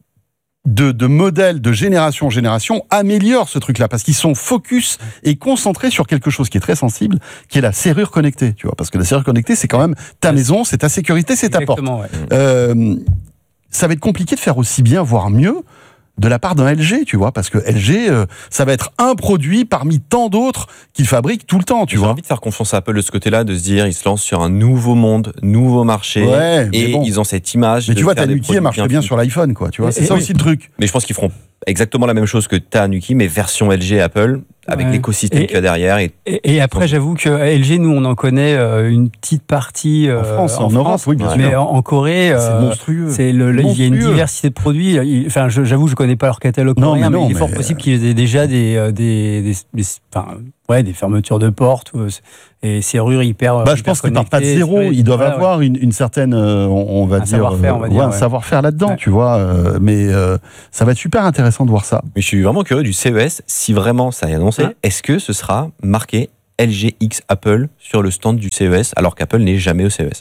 de, de modèle de génération en génération, améliore ce truc-là parce qu'ils sont focus et concentrés sur quelque chose qui est très sensible, qui est la serrure connectée. Tu vois, parce que la serrure connectée, c'est quand même ta maison, c'est ta sécurité, c'est ta porte. Ouais. Euh, ça va être compliqué de faire aussi bien, voire mieux, de la part d'un L G, tu vois, parce que L G, euh, ça va être un produit parmi tant d'autres qu'ils fabriquent tout le temps, tu J'ai vois. J'ai envie de faire confiance à Apple de ce côté-là, de se dire, ils se lancent sur un nouveau monde, nouveau marché, ouais, et bon. ils ont cette image. Mais de tu vois, faire ta Nuki, elle marche bien, bien sur l'iPhone, quoi, tu vois, c'est et ça oui. aussi le truc. Mais je pense qu'ils feront exactement la même chose que ta Nuki, mais version L G Apple, avec ouais. l'écosystème qu'il y a derrière. Et, et, et après, j'avoue que L G, nous, on en connaît euh, une petite partie euh, en France, en, en Europe, France, oui, bien sûr. Mais en, en Corée, euh, c'est monstrueux. C'est le, monstrueux. Il y a une diversité de produits. Il, enfin, je, j'avoue, je connais pas leur catalogue non, coréen, mais, non, mais il est fort mais possible qu'ils aient déjà des, des, des, des, enfin, ouais, des fermetures de portes et serrures hyper. Bah, je pense qu'ils partent pas de zéro. Ils doivent voilà, avoir ouais. une, une certaine, euh, on, on va un dire, savoir-faire, on va ouais, dire, un ouais. savoir-faire là-dedans, ouais. tu vois. Euh, mais euh, ça va être super intéressant de voir ça. Mais je suis vraiment curieux du C E S. Si vraiment ça est annoncé, ouais. est-ce que ce sera marqué L G X Apple sur le stand du C E S, alors qu'Apple n'est jamais au C E S?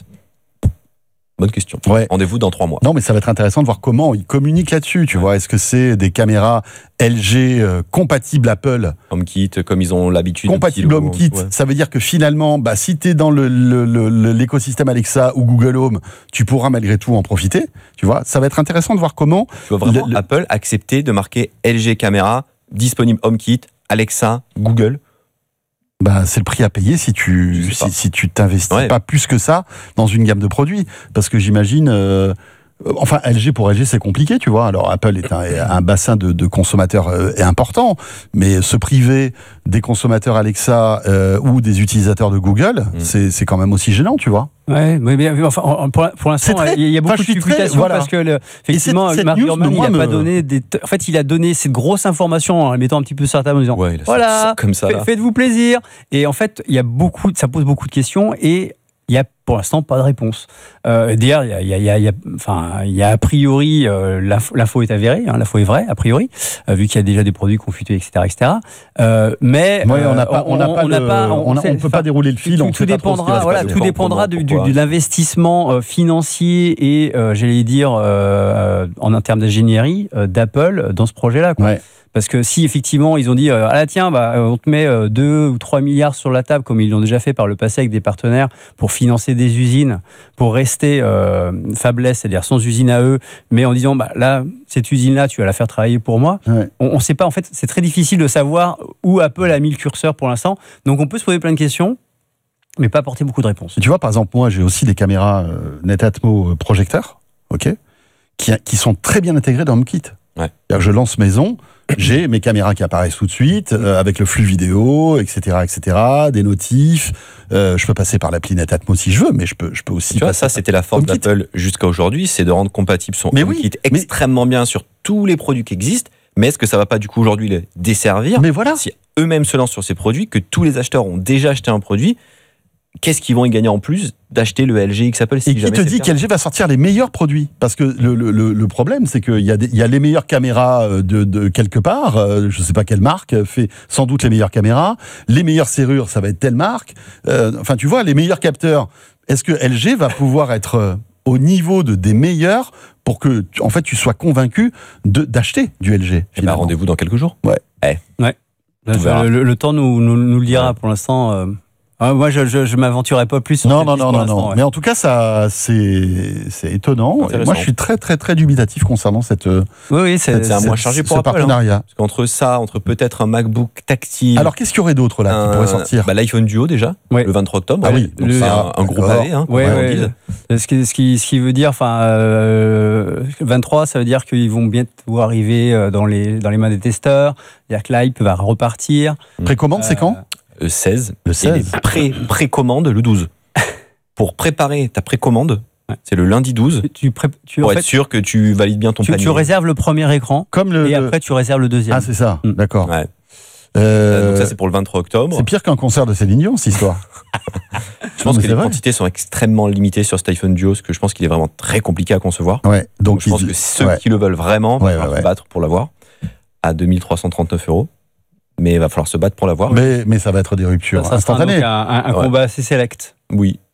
Bonne question. Ouais. Rendez-vous dans trois mois. Non, mais ça va être intéressant de voir comment ils communiquent là-dessus. Tu ouais. vois, est-ce que c'est des caméras L G euh, compatibles Apple, HomeKit, comme ils ont l'habitude. Compatible HomeKit. Ouais. Ça veut dire que finalement, bah, si tu es dans le, le, le, l'écosystème Alexa ou Google Home, tu pourras malgré tout en profiter. Tu vois, ça va être intéressant de voir comment. Tu vois vraiment le, le... Apple accepter de marquer L G caméra, disponible HomeKit, Alexa, Google. Bah, c'est le prix à payer si tu si, si tu t'investis ouais. pas plus que ça dans une gamme de produits, parce que j'imagine euh, enfin L G pour L G c'est compliqué, tu vois. Alors Apple est un, un bassin de, de consommateurs euh, important, mais se priver des consommateurs Alexa euh, ou des utilisateurs de Google, mmh. c'est c'est quand même aussi gênant, tu vois. Ouais, mais bien, enfin, pour, pour l'instant, très, il y a beaucoup enfin, de supputations voilà. parce que le, effectivement, Mark Gurman, il n'a me... pas donné des, en fait, il a donné cette grosse information en la mettant un petit peu sur la table en disant, ouais, voilà, comme ça, fait, faites-vous plaisir. Et en fait, il y a beaucoup, ça pose beaucoup de questions et il y a pour l'instant pas de réponse. Euh, D'ailleurs, il y a, il y a, il y a, enfin, il y a a priori euh, l'info est avérée, hein, l'info est vraie a priori, euh, vu qu'il y a déjà des produits confutés, et cetera, et cetera. Euh, mais ouais, on n'a pas, on n'a pas, on, le, pas, on, on, on peut pas dérouler le fil. Tout, on tout dépendra, voilà, tout dépendra du, du, de l'investissement euh, financier et, euh, j'allais dire, euh, en termes d'ingénierie euh, d'Apple dans ce projet-là, quoi. Ouais. Parce que si effectivement ils ont dit euh, ah là tiens bah on te met euh, deux ou trois milliards sur la table comme ils l'ont déjà fait par le passé avec des partenaires pour financer des usines, pour rester euh, fabless, c'est-à-dire sans usine à eux, mais en disant bah là cette usine-là tu vas la faire travailler pour moi. Ouais. On ne sait pas, en fait c'est très difficile de savoir où Apple a mis le curseur pour l'instant. Donc on peut se poser plein de questions, mais pas apporter beaucoup de réponses. Tu vois par exemple moi j'ai aussi des caméras euh, Netatmo euh, projecteurs, ok, qui qui sont très bien intégrées dans HomeKit. Ouais. Je lance maison, j'ai mes caméras qui apparaissent tout de suite, euh, avec le flux vidéo, et cetera, et cetera, des notifs. Euh, je peux passer par l'appli Netatmo si je veux, mais je peux, je peux aussi. Tu vois, ça, c'était la force d'Apple jusqu'à aujourd'hui, c'est de rendre compatible son HomeKit oui, extrêmement mais... bien sur tous les produits qui existent. Mais est-ce que ça va pas du coup aujourd'hui les desservir? Mais voilà. Si eux-mêmes se lancent sur ces produits, que tous les acheteurs ont déjà acheté un produit, qu'est-ce qu'ils vont y gagner en plus d'acheter le L G X Apple si et qui te dit qu'L G va sortir les meilleurs produits? Parce que le, le, le problème, c'est qu'il y a, des, il y a les meilleures caméras de, de quelque part, euh, je ne sais pas quelle marque fait sans doute les meilleures caméras, les meilleures serrures, ça va être telle marque, euh, enfin tu vois, les meilleurs capteurs. Est-ce que L G va pouvoir être euh, au niveau de, des meilleurs pour que en fait, tu sois convaincu de, d'acheter du L G? Eh ben, rendez-vous dans quelques jours. Ouais. Eh. Ouais. Le, le, le temps nous, nous, nous le dira ouais. pour l'instant. Euh... Ah, moi, je, je, je m'aventurerai pas plus. Sur non, non, non, non, non. Ouais. Mais en tout cas, ça, c'est, c'est étonnant. Et moi, je suis très, très, très dubitatif concernant cette. Oui, oui, c'est, c'est un mois chargé pour ce Apple, partenariat. Hein. Parce qu'entre ça, entre peut-être un MacBook tactile. Alors, qu'est-ce qu'il y aurait d'autre là un, qui pourrait sortir? Bah, l'iPhone Duo déjà, ouais. le vingt-trois octobre. Ah oui. Donc le, c'est un, un gros pavé. Hein, ouais, ouais. Ce qui, ce qui, ce qui veut dire, enfin, euh, vingt-trois, ça veut dire qu'ils vont bientôt arriver dans les, dans les mains des testeurs. C'est-à-dire que l'hype va repartir. Précommande, euh, c'est quand? Le seize. Le seize. Et pré, précommande le douze. Pour préparer ta précommande, ouais. c'est le lundi douze. Tu pré, tu, pour en être fait, sûr que tu valides bien ton tu, panier. Tu réserves le premier écran comme le, et après tu réserves le deuxième. Ah, c'est ça, mmh. d'accord. Ouais. Euh, Donc ça, c'est pour le vingt-trois octobre. C'est pire qu'un concert de Céline Dion, cette histoire. Je pense que les vrai. quantités sont extrêmement limitées sur cet iPhone Duo, ce que je pense qu'il est vraiment très compliqué à concevoir. Ouais, donc, donc je pense il... que ceux ouais. qui le veulent vraiment ouais, vont ouais, se battre pour l'avoir à deux mille trois cent trente-neuf euros. Mais il va falloir se battre pour l'avoir. Mais, mais ça va être des ruptures ça, ça instantanées. Un, un, un ouais. combat assez select. Oui.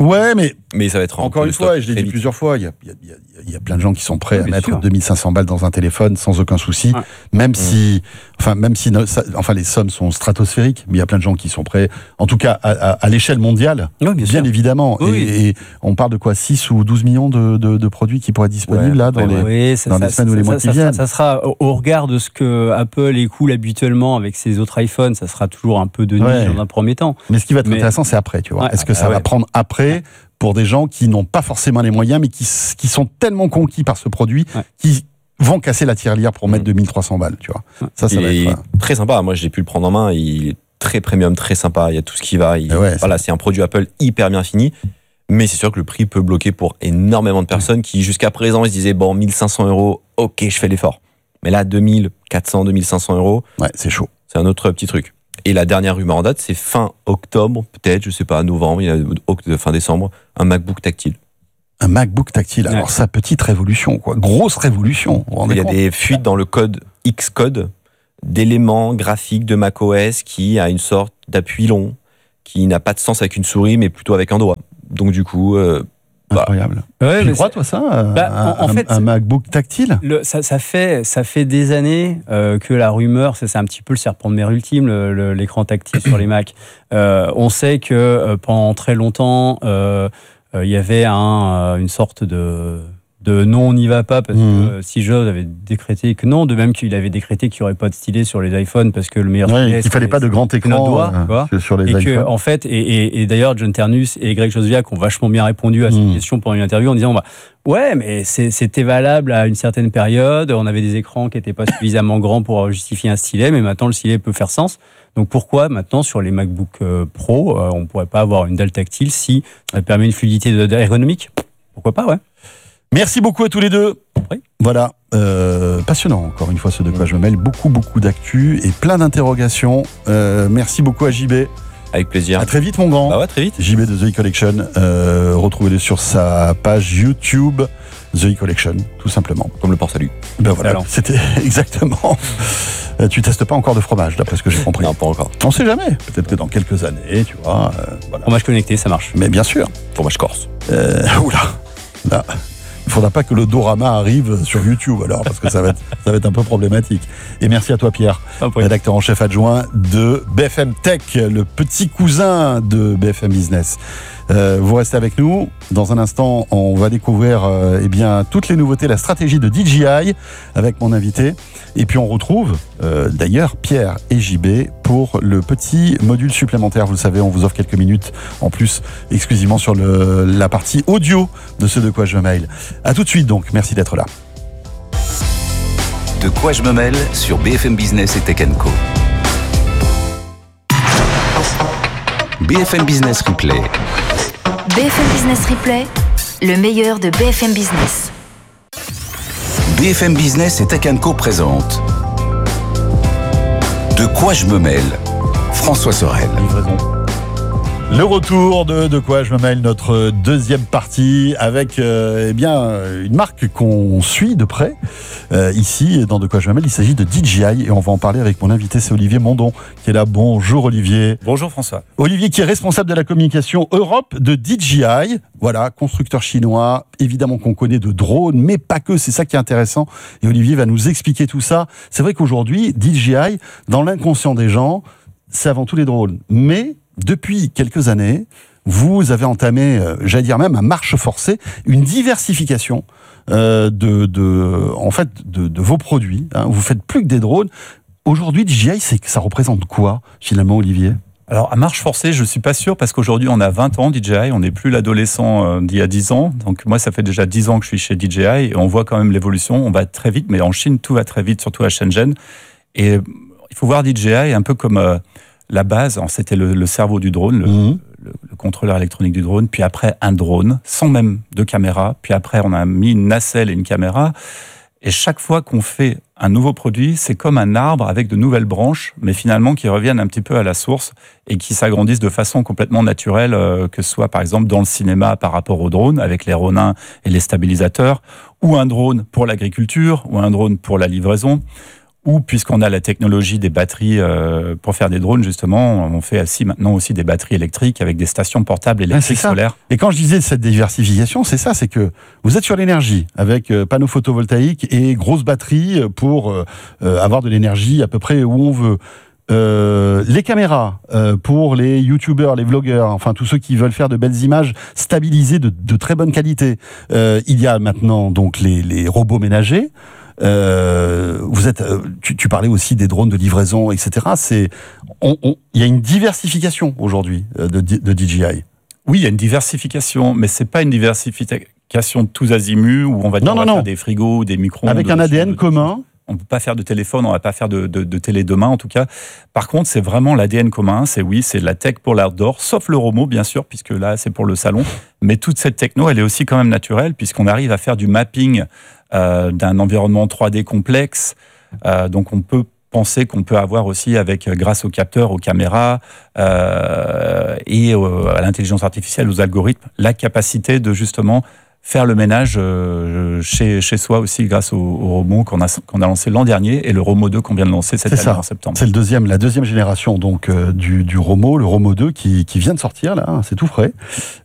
Ouais, mais, mais ça va être encore une fois, et je l'ai dit vite. plusieurs fois, il y a, il y, a, il y a plein de gens qui sont prêts oui, à mettre sûr. deux mille cinq cents balles dans un téléphone sans aucun souci, ouais. même mmh. si, enfin, même si, ça, enfin, les sommes sont stratosphériques, mais il y a plein de gens qui sont prêts, en tout cas, à, à, à l'échelle mondiale, oui, bien, bien évidemment. Oui, et, oui. et on parle de quoi, six ou douze millions de, de, de produits qui pourraient être disponibles ouais, là dans ouais, les, oui, ça, dans ça, les semaines ça, ou les ça, mois ça, qui viennent. Ça, ça sera au regard de ce que Apple écoule habituellement avec ses autres iPhones, ça sera toujours un peu de niche ouais. dans un premier temps. Mais ce qui va être mais... intéressant, c'est après, tu vois. Ouais, Est-ce que ça va prendre après pour des gens qui n'ont pas forcément les moyens, mais qui, qui sont tellement conquis par ce produit, ouais. qui vont casser la tirelire pour mettre deux mille trois cents balles, tu vois. Ouais. Ça, ça il va être euh... très sympa. Moi, j'ai pu le prendre en main. Il est très premium, très sympa. Il y a tout ce qui va. Il... Ouais, voilà, c'est... c'est un produit Apple hyper bien fini. Mais c'est sûr que le prix peut bloquer pour énormément de personnes ouais. qui, jusqu'à présent, ils se disaient, bon, mille cinq cents euros, ok, je fais l'effort. Mais là, deux mille quatre cents, deux mille cinq cents euros. Ouais, c'est chaud. C'est un autre petit truc. Et la dernière rumeur en date, c'est fin octobre, peut-être, je sais pas, novembre, il y a fin décembre, un MacBook tactile. Un MacBook tactile. Alors, ouais. ça, petite révolution, quoi. Grosse révolution. Il y a des fuites dans le code Xcode d'éléments graphiques de macOS qui a une sorte d'appui long, qui n'a pas de sens avec une souris, mais plutôt avec un doigt. Donc, du coup, euh, incroyable. Bah, ouais, tu crois, toi, ça bah, un, en, en fait, un MacBook tactile le, ça, ça, fait, ça fait des années euh, que la rumeur, ça, c'est un petit peu le serpent de mer ultime, le, le, l'écran tactile sur les Mac. Euh, on sait que euh, pendant très longtemps, il euh, euh, y avait un, une sorte de... de non, on n'y va pas, parce mmh. que euh, Steve Jobs avait décrété que non, de même qu'il avait décrété qu'il n'y aurait pas de stylet sur les iPhones, parce que le meilleur ouais, stylet, il ne fallait pas de grand écran doigt, euh, sur les et iPhones. Que, en fait, et, et, et d'ailleurs, John Ternus et Greg Joswiak ont vachement bien répondu à mmh. cette question pendant une interview en disant bah, ouais, mais c'est, c'était valable à une certaine période, on avait des écrans qui n'étaient pas suffisamment grands pour justifier un stylet, mais maintenant le stylet peut faire sens. Donc pourquoi maintenant sur les MacBook euh, Pro, euh, on ne pourrait pas avoir une dalle tactile si ça permet une fluidité ergonomique? Pourquoi pas, ouais. Merci beaucoup à tous les deux. Oui. Voilà, euh, passionnant encore une fois ce de quoi je me mêle. Beaucoup, beaucoup d'actu et plein d'interrogations. Euh, merci beaucoup à J B. Avec plaisir. À très vite mon grand. Bah ouais, très vite. J B de The E-Collection. Euh, retrouvez-le sur sa page YouTube. The E-Collection, tout simplement. Comme le port-salut. Ben voilà, alors. C'était exactement. euh, tu testes pas encore de fromage, d'après ce que j'ai compris. Non, pas encore. On sait jamais. Peut-être que dans quelques années, tu vois. Euh, voilà. Fromage connecté, ça marche. Mais bien sûr. Fromage corse. Euh, oula. Là. Il ne faudra pas que le Dorama arrive sur YouTube alors, parce que ça va être, ça va être un peu problématique. Et merci à toi Pierre, ah, oui. rédacteur en chef adjoint de B F M Tech, le petit cousin de B F M Business. Euh, vous restez avec nous. Dans un instant, on va découvrir euh, eh bien, toutes les nouveautés, la stratégie de D J I avec mon invité. Et puis on retrouve euh, d'ailleurs Pierre et J B pour le petit module supplémentaire. Vous le savez, on vous offre quelques minutes en plus exclusivement sur le, la partie audio de ce De quoi je me mêle. À tout de suite donc, merci d'être là. De quoi je me mêle sur B F M Business et Tech and Co. B F M Business Replay. B F M Business Replay, le meilleur de B F M Business. B F M Business et Tech and Co présente De quoi je me mêle, François Sorel. Livraison. Le retour de De quoi je me mêle, notre deuxième partie avec euh, eh bien, une marque qu'on suit de près. Euh, ici, dans De quoi je me mêle, il s'agit de D J I et on va en parler avec mon invité, c'est Olivier Mondon qui est là. Bonjour Olivier. Bonjour François. Olivier qui est responsable de la communication Europe de D J I. Voilà, constructeur chinois, évidemment qu'on connaît de drones, mais pas que, c'est ça qui est intéressant. Et Olivier va nous expliquer tout ça. C'est vrai qu'aujourd'hui, D J I, dans l'inconscient des gens, c'est avant tout les drones. Mais depuis quelques années, vous avez entamé, euh, j'allais dire même à marche forcée, une diversification euh, de, de, en fait, de, de vos produits. Hein. Vous faites plus que des drones. Aujourd'hui, D J I, c'est, ça représente quoi, finalement, Olivier ? Alors, à marche forcée, je ne suis pas sûr, parce qu'aujourd'hui, on a vingt ans, D J I, on n'est plus l'adolescent euh, d'il y a dix ans. Donc, moi, ça fait déjà dix ans que je suis chez D J I, et on voit quand même l'évolution. On va très vite, mais en Chine, tout va très vite, surtout à Shenzhen. Et il faut voir D J I un peu comme... Euh, la base, c'était le, le cerveau du drone, le, mmh. le, le contrôleur électronique du drone, puis après un drone, sans même de caméra, puis après on a mis une nacelle et une caméra, et chaque fois qu'on fait un nouveau produit, c'est comme un arbre avec de nouvelles branches, mais finalement qui reviennent un petit peu à la source et qui s'agrandissent de façon complètement naturelle, euh, que ce soit par exemple dans le cinéma par rapport au drone, avec les Ronin et les stabilisateurs, ou un drone pour l'agriculture, ou un drone pour la livraison, Ou puisqu'on a la technologie des batteries euh, pour faire des drones, justement, on fait aussi maintenant aussi des batteries électriques avec des stations portables électriques ah, solaires. Et quand je disais cette diversification, c'est ça, c'est que vous êtes sur l'énergie avec euh, panneaux photovoltaïques et grosses batteries pour euh, avoir de l'énergie à peu près où on veut. Euh, les caméras euh, pour les youtubeurs, les vlogueurs, enfin tous ceux qui veulent faire de belles images stabilisées de, de très bonne qualité. Euh, il y a maintenant donc les, les robots ménagers. Euh, vous êtes, tu, tu parlais aussi des drones de livraison, et cetera. C'est, on, on, il y a une diversification aujourd'hui de, de D J I. Oui, il y a une diversification, mais c'est pas une diversification de tous azimuts où on va, dire, non, on va non, faire non. des frigos, des micro-ondes. Avec un A D N de, commun. On ne peut pas faire de téléphone, on ne va pas faire de, de, de télé demain en tout cas. Par contre, c'est vraiment l'A D N commun. C'est oui, c'est de la tech pour l'outdoor, sauf le Romo bien sûr, puisque là c'est pour le salon. Mais toute cette techno, elle est aussi quand même naturelle, puisqu'on arrive à faire du mapping euh, d'un environnement trois D complexe. Euh, donc on peut penser qu'on peut avoir aussi, avec grâce aux capteurs, aux caméras euh, et euh, à l'intelligence artificielle, aux algorithmes, la capacité de justement faire le ménage euh, chez, chez soi aussi grâce au, au Romo qu'on a, qu'on a lancé l'an dernier et le Romo deux qu'on vient de lancer cette c'est année ça. En septembre. C'est le deuxième, la deuxième génération donc euh, du, du Romo, le Romo deux qui, qui vient de sortir là, hein, c'est tout frais.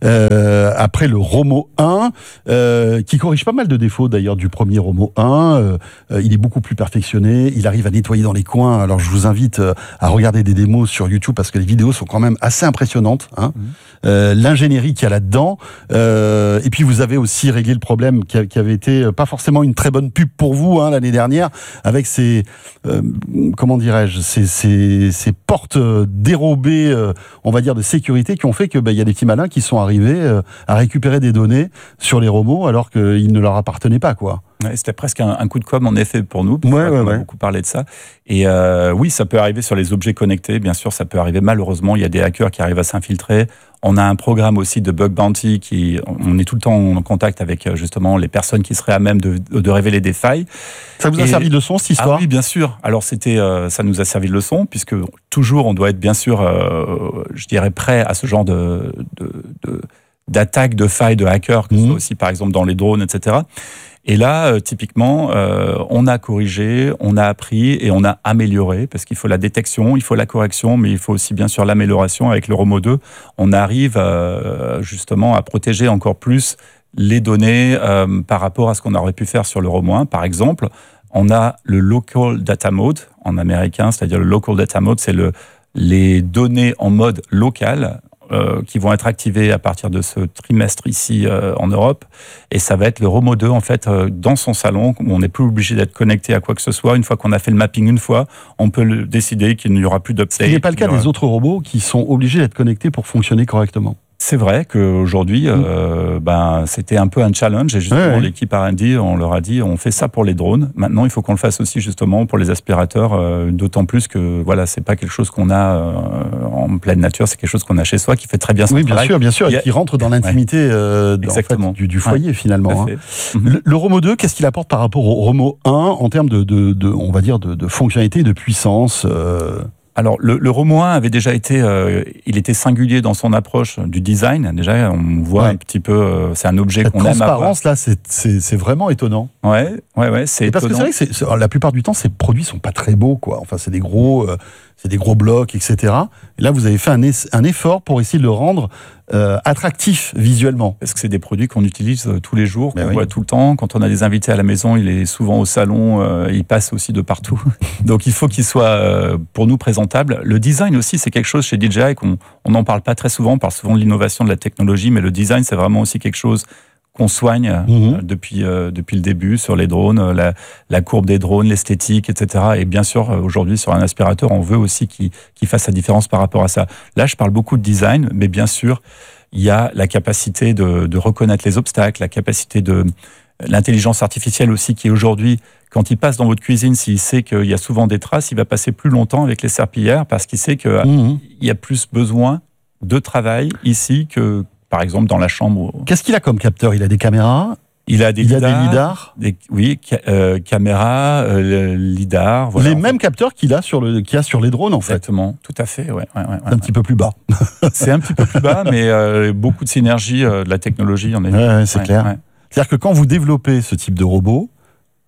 Euh, après le Romo un euh, qui corrige pas mal de défauts d'ailleurs du premier Romo un. Euh, euh, il est beaucoup plus perfectionné, il arrive à nettoyer dans les coins. Alors je vous invite euh, à regarder des démos sur YouTube parce que les vidéos sont quand même assez impressionnantes. Hein. Mmh. Euh, l'ingénierie qu'il y a là-dedans. Euh, et puis vous avez aussi réglé le problème qui, a, qui avait été pas forcément une très bonne pub pour vous hein, l'année dernière, avec ces euh, comment dirais-je, ces, ces, ces portes dérobées, euh, on va dire de sécurité, qui ont fait que bah, y a des petits malins qui sont arrivés euh, à récupérer des données sur les Romo alors qu'ils ne leur appartenaient pas, quoi. Ouais, c'était presque un, un coup de com' en effet pour nous. Ouais, ouais, on a ouais. beaucoup parlé de ça. Et euh, oui, ça peut arriver sur les objets connectés. Bien sûr, ça peut arriver. Malheureusement, il y a des hackers qui arrivent à s'infiltrer. On a un programme aussi de bug bounty qui, on est tout le temps en contact avec justement les personnes qui seraient à même de, de révéler des failles. Ça vous a Et, servi de leçon cette histoire ? Ah oui, bien sûr. Alors c'était, euh, ça nous a servi de leçon puisque toujours on doit être bien sûr, euh, je dirais prêt à ce genre de, de, de d'attaques, de failles, de hackers, que ce mmh. soit aussi par exemple dans les drones, et cetera. Et là, euh, typiquement, euh, on a corrigé, on a appris et on a amélioré, parce qu'il faut la détection, il faut la correction, mais il faut aussi bien sûr l'amélioration. Avec le Romo deux, on arrive euh, justement à protéger encore plus les données euh, par rapport à ce qu'on aurait pu faire sur le Romo un. Par exemple, on a le Local Data Mode en américain, c'est-à-dire le Local Data Mode, c'est le, les données en mode local, Euh, qui vont être activés à partir de ce trimestre ici euh, en Europe. Et ça va être le Romo deux, en fait, euh, dans son salon, où on n'est plus obligé d'être connecté à quoi que ce soit. Une fois qu'on a fait le mapping une fois, on peut le décider qu'il n'y aura plus d'update. Ce n'est pas le cas aura... des autres robots qui sont obligés d'être connectés pour fonctionner correctement. C'est vrai qu'aujourd'hui, mmh. euh, ben, c'était un peu un challenge. Et justement, ouais, ouais. l'équipe R and D, on leur a dit, on fait ça pour les drones. Maintenant, il faut qu'on le fasse aussi justement pour les aspirateurs. Euh, d'autant plus que voilà, c'est pas quelque chose qu'on a euh, en pleine nature, c'est quelque chose qu'on a chez soi, qui fait très bien son oui, travail. Oui, bien sûr, bien sûr, a... et qui rentre dans l'intimité ouais. euh, en fait, du, du foyer, ouais, finalement. Hein. Mmh. Le, le Romo deux, qu'est-ce qu'il apporte par rapport au Romo un en termes de, de, de on va dire, de, de fonctionnalité, de puissance euh... Alors, le, le Romo un avait déjà été, euh, il était singulier dans son approche du design. Déjà, on voit ouais. un petit peu, euh, c'est un objet Cette qu'on aime avoir. La transparence, là, c'est, c'est, c'est vraiment étonnant. Ouais, ouais, ouais, c'est parce étonnant. Parce que c'est vrai que c'est, c'est, la plupart du temps, ces produits sont pas très beaux, quoi. Enfin, c'est des gros, euh, c'est des gros blocs, et cetera. Et là, vous avez fait un, es- un effort pour essayer de le rendre euh, attractif visuellement. Parce que c'est des produits qu'on utilise tous les jours, qu'on oui. voit tout le temps. Quand on a des invités à la maison, il est souvent au salon, euh, il passe aussi de partout. Donc il faut qu'il soit euh, pour nous présentable. Le design aussi, c'est quelque chose chez D J I qu'on on n'en parle pas très souvent. On parle souvent de l'innovation, de la technologie, mais le design, c'est vraiment aussi quelque chose qu'on soigne mmh. euh, depuis, euh, depuis le début sur les drones, euh, la, la courbe des drones, l'esthétique, et cetera. Et bien sûr, euh, aujourd'hui, sur un aspirateur, on veut aussi qu'il, qu'il fasse la différence par rapport à ça. Là, je parle beaucoup de design, mais bien sûr, il y a la capacité de, de reconnaître les obstacles, la capacité de l'intelligence artificielle aussi, qui aujourd'hui, quand il passe dans votre cuisine, s'il sait qu'il y a souvent des traces, il va passer plus longtemps avec les serpillères parce qu'il sait qu'il mmh. y a plus besoin de travail ici que par exemple dans la chambre. Qu'est-ce qu'il a comme capteur ? Il a des caméras ? Il a des il lidars. A des lidars des, oui, ca- euh, caméras, euh, lidars. Voilà, les mêmes capteurs qu'il a sur le, qu'il y a sur les drones, en fait. Exactement, tout à fait. Ouais, ouais, ouais, c'est un ouais. petit peu plus bas. C'est un petit peu plus bas, mais euh, beaucoup de synergie euh, de la technologie en est. Ouais, ouais, c'est ouais, clair. Ouais. C'est-à-dire que quand vous développez ce type de robot,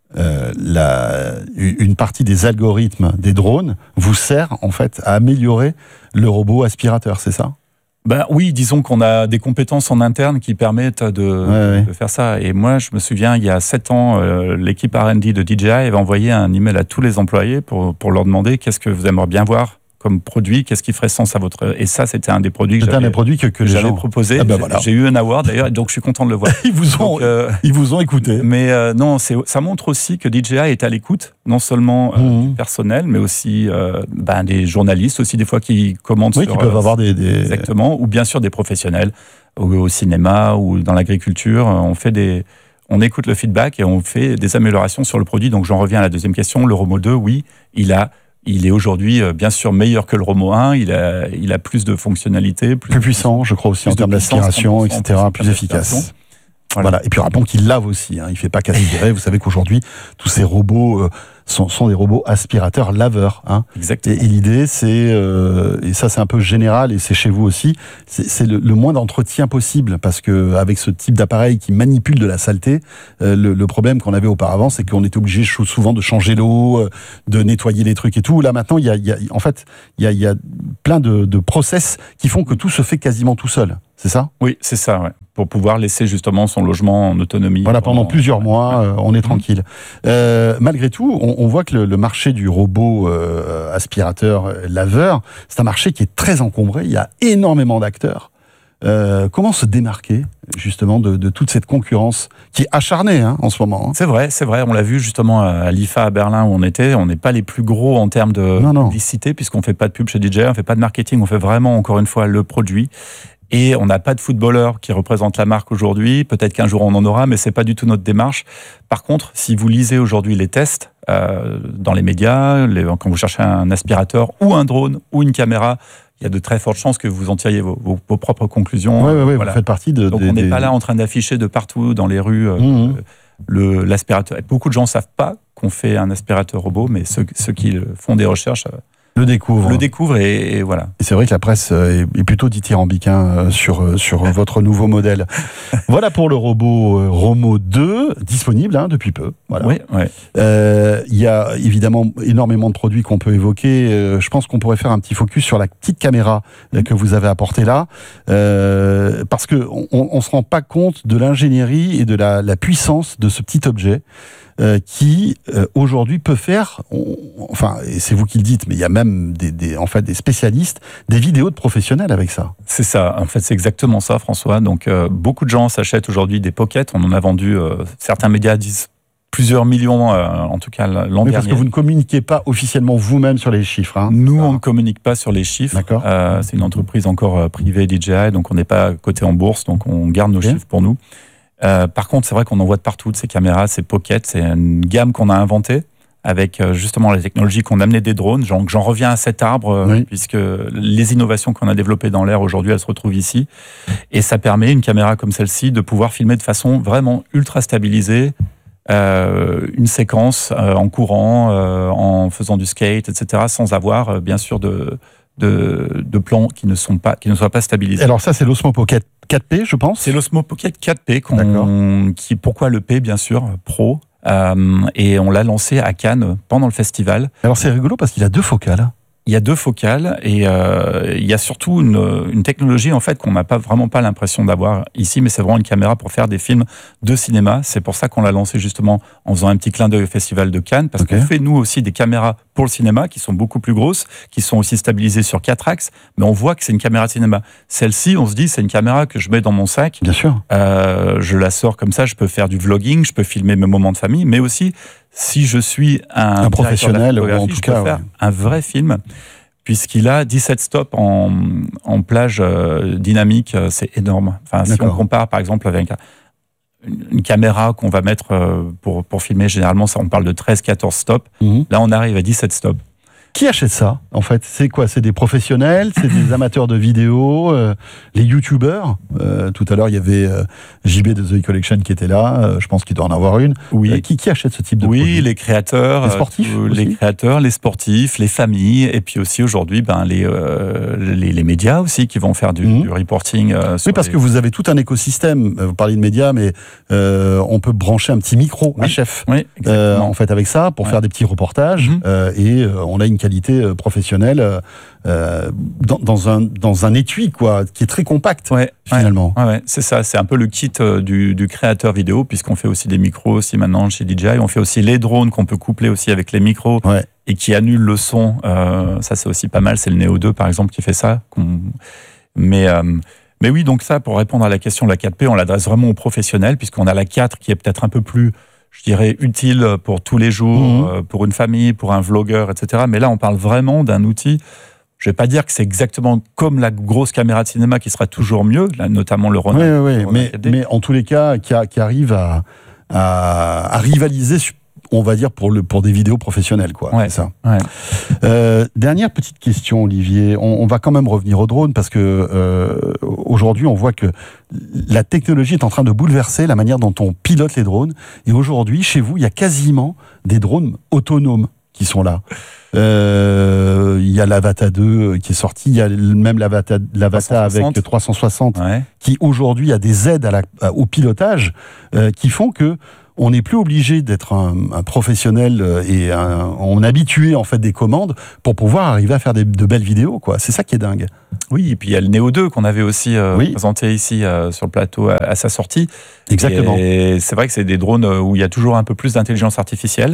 euh, la, une partie des algorithmes des drones vous sert en fait à améliorer le robot aspirateur, c'est ça ? Ben oui, disons qu'on a des compétences en interne qui permettent de, ouais, ouais. de faire ça. Et moi, je me souviens, il y a sept ans, euh, l'équipe R and D de D J I avait envoyé un email à tous les employés pour, pour leur demander qu'est-ce que vous aimeriez bien voir comme produit, qu'est-ce qui ferait sens à votre... Et ça, c'était un des produits que c'était j'avais, un des produits que, que, que j'avais gens... proposé. Ah ben j'ai, voilà. j'ai eu un award d'ailleurs, donc je suis content de le voir. ils, vous ont, donc, euh, ils vous ont écouté. Mais euh, non, c'est, ça montre aussi que D J I est à l'écoute, non seulement euh, mmh. du personnel, mais aussi euh, ben, des journalistes aussi, des fois, qui commentent oui, sur... qui peuvent euh, avoir des, des... Exactement, ou bien sûr des professionnels, au, au cinéma ou dans l'agriculture. On fait des... On écoute le feedback et on fait des améliorations sur le produit. Donc j'en reviens à la deuxième question. Le Romo deux, oui, il a... Il est aujourd'hui, bien sûr, meilleur que le Romo un. Il a, il a plus de fonctionnalités. Plus, plus puissant, je crois aussi, en termes d'aspiration, et cetera. Plus, plus efficace. Voilà. voilà. Et puis rappelons qu'il lave aussi. Hein. Il ne fait pas qu'aspirer. Vous savez qu'aujourd'hui, tous ces robots euh, sont, sont des robots aspirateurs laveurs. Hein. Exactement. Et, et l'idée, c'est, euh, et ça c'est un peu général, et c'est chez vous aussi, c'est, c'est le, le moins d'entretien possible. Parce qu'avec ce type d'appareil qui manipule de la saleté, euh, le, le problème qu'on avait auparavant, c'est qu'on était obligé souvent de changer l'eau, euh, de nettoyer les trucs et tout. Là maintenant, il y a, il y a, en fait, il y a, il y a plein de, de process qui font que tout se fait quasiment tout seul. C'est ça ? Oui, c'est ça, ouais. Pour pouvoir laisser justement son logement en autonomie. Voilà, pendant, pendant plusieurs mois, euh, on est tranquille. Euh, malgré tout, on, on voit que le, le marché du robot euh, aspirateur euh, laveur, c'est un marché qui est très encombré. Il y a énormément d'acteurs. Euh, comment se démarquer justement de, de toute cette concurrence qui est acharnée hein, en ce moment hein. C'est vrai, c'est vrai. On l'a vu justement à l'I F A à Berlin où on était. On n'est pas les plus gros en termes de non, non. publicité puisqu'on fait pas de pub chez D J I, on fait pas de marketing, on fait vraiment encore une fois le produit. Et on n'a pas de footballeur qui représente la marque aujourd'hui. Peut-être qu'un jour on en aura, mais c'est pas du tout notre démarche. Par contre, si vous lisez aujourd'hui les tests euh, dans les médias, les, quand vous cherchez un aspirateur ou un drone ou une caméra, il y a de très fortes chances que vous en tiriez vos, vos, vos propres conclusions. Oui, oui, oui, voilà. Vous faites partie de... Donc des, on n'est des... pas là en train d'afficher de partout dans les rues euh, mmh. le, l'aspirateur. Beaucoup de gens ne savent pas qu'on fait un aspirateur robot, mais ceux, ceux qui font des recherches... Euh, le découvre. Le découvre et, et voilà. Et c'est vrai que la presse est, est plutôt dithyrambique hein, sur, sur votre nouveau modèle. Voilà pour le robot euh, Romo deux, disponible hein, depuis peu. Voilà. Oui, oui. Euh, il y a évidemment énormément de produits qu'on peut évoquer. Euh, je pense qu'on pourrait faire un petit focus sur la petite caméra euh, que vous avez apportée là. Euh, parce qu'on ne se rend pas compte de l'ingénierie et de la, la puissance de ce petit objet. Euh, qui euh, aujourd'hui peut faire, on, enfin, et c'est vous qui le dites, mais il y a même des, des, en fait, des spécialistes, des vidéos de professionnels avec ça. C'est ça, en fait, c'est exactement ça, François. Donc, euh, beaucoup de gens s'achètent aujourd'hui des pockets. On en a vendu, euh, certains médias disent plusieurs millions, euh, en tout cas l'an oui, dernier. Parce que vous ne communiquez pas officiellement vous-même sur les chiffres. Hein. Nous, on ne communique pas sur les chiffres. D'accord. Euh, c'est une entreprise encore privée, D J I, donc on n'est pas coté en bourse, donc on garde nos okay. chiffres pour nous. Euh, par contre, c'est vrai qu'on en voit de partout de ces caméras, ces pockets. C'est une gamme qu'on a inventée avec euh, justement les technologies qu'on a amenées des drones. J'en, j'en reviens à cet arbre, euh, oui. puisque les innovations qu'on a développées dans l'air aujourd'hui, elles se retrouvent ici. Et ça permet, une caméra comme celle-ci, de pouvoir filmer de façon vraiment ultra stabilisée euh, une séquence euh, en courant, euh, en faisant du skate, et cetera, sans avoir, euh, bien sûr, de... De, de plans qui ne sont pas qui ne soient pas stabilisés. Alors ça c'est l'Osmo Pocket quatre P je pense. C'est l'Osmo Pocket quatre P qu'on, qui pourquoi le P bien sûr Pro euh, et on l'a lancé à Cannes pendant le festival. Alors c'est rigolo parce qu'il a deux focales. Il y a deux focales et euh, il y a surtout une, une technologie en fait qu'on n'a pas vraiment pas l'impression d'avoir ici, mais c'est vraiment une caméra pour faire des films de cinéma. C'est pour ça qu'on l'a lancé justement en faisant un petit clin d'œil au Festival de Cannes, parce okay. qu'on fait nous aussi des caméras pour le cinéma qui sont beaucoup plus grosses, qui sont aussi stabilisées sur quatre axes, mais on voit que c'est une caméra de cinéma. Celle-ci, on se dit, c'est une caméra que je mets dans mon sac. Bien sûr. Euh, je la sors comme ça, je peux faire du vlogging, je peux filmer mes moments de famille, mais aussi si je suis un, un professionnel, ou en tout je cas, peux faire ouais. un vrai film, puisqu'il a dix-sept stops en, en plage euh, dynamique, c'est énorme. Enfin, si on compare par exemple avec une, une caméra qu'on va mettre euh, pour, pour filmer, généralement ça, on parle de treize à quatorze stops, mm-hmm. là on arrive à dix-sept stops. Qui achète ça, en fait? C'est quoi? C'est des professionnels? C'est des amateurs de vidéos? euh, Les youtubeurs? euh, Tout à l'heure, il y avait euh, J B de The Collection qui était là. euh, Je pense qu'il doit en avoir une. Oui. Euh, qui, qui achète ce type de Oui, produit? les créateurs. Les sportifs euh, aussi Les créateurs, les sportifs, les familles. Et puis aussi, aujourd'hui, ben, les, euh, les, les médias aussi qui vont faire du, Mmh. du reporting. Euh, sur Oui, parce les... que vous avez tout un écosystème. Vous parlez de médias, mais euh, on peut brancher un petit micro, Oui. un chef, Oui, euh, exactement. en fait, avec ça, pour Ouais. faire des petits reportages. Mhm. euh, et euh, on a une qualité euh, professionnelle euh, dans, dans, un, dans un étui, quoi, qui est très compact, Ouais, finalement. Ouais, ouais, c'est ça, c'est un peu le kit euh, du, du créateur vidéo, puisqu'on fait aussi des micros aussi maintenant chez D J I. On fait aussi les drones qu'on peut coupler aussi avec les micros Ouais. et qui annulent le son. Euh, ça, c'est aussi pas mal. C'est le Neo deux, par exemple, qui fait ça. qu'on- Mais, euh, mais oui, donc ça, pour répondre à la question de la quatre P, on l'adresse vraiment aux professionnels, puisqu'on a la quatre qui est peut-être un peu plus, je dirais, utile pour tous les jours, Mhm. euh, pour une famille, pour un vlogueur, et cetera. Mais là, on parle vraiment d'un outil. Je vais pas dire que c'est exactement comme la grosse caméra de cinéma qui sera toujours mieux, là, notamment le Ronin. Oui, oui, le Ronin mais, quatre D. mais en tous les cas, qui, a- qui arrive à, à, à rivaliser, su- on va dire, pour, le, pour des vidéos professionnelles, quoi. Ouais. C'est ça. Ouais. Euh, dernière petite question, Olivier. On, on va quand même revenir au drone parce que euh, aujourd'hui, on voit que la technologie est en train de bouleverser la manière dont on pilote les drones. Et aujourd'hui, chez vous, il y a quasiment des drones autonomes qui sont là. Euh, Il y a l'Avata deux qui est sorti, il y a même l'Avata, l'Avata avec trois cent soixante. trois cent soixante Ouais. qui aujourd'hui a des aides à la, à- au pilotage euh, qui font que on n'est plus obligé d'être un, un professionnel euh, et un, on est habitué en fait des commandes pour pouvoir arriver à faire des, de belles vidéos, quoi. C'est ça qui est dingue. Oui, et puis il y a le Neo deux qu'on avait aussi euh, Oui. présenté ici euh, sur le plateau à, à sa sortie. Exactement. Et c'est vrai que c'est des drones où il y a toujours un peu plus d'intelligence artificielle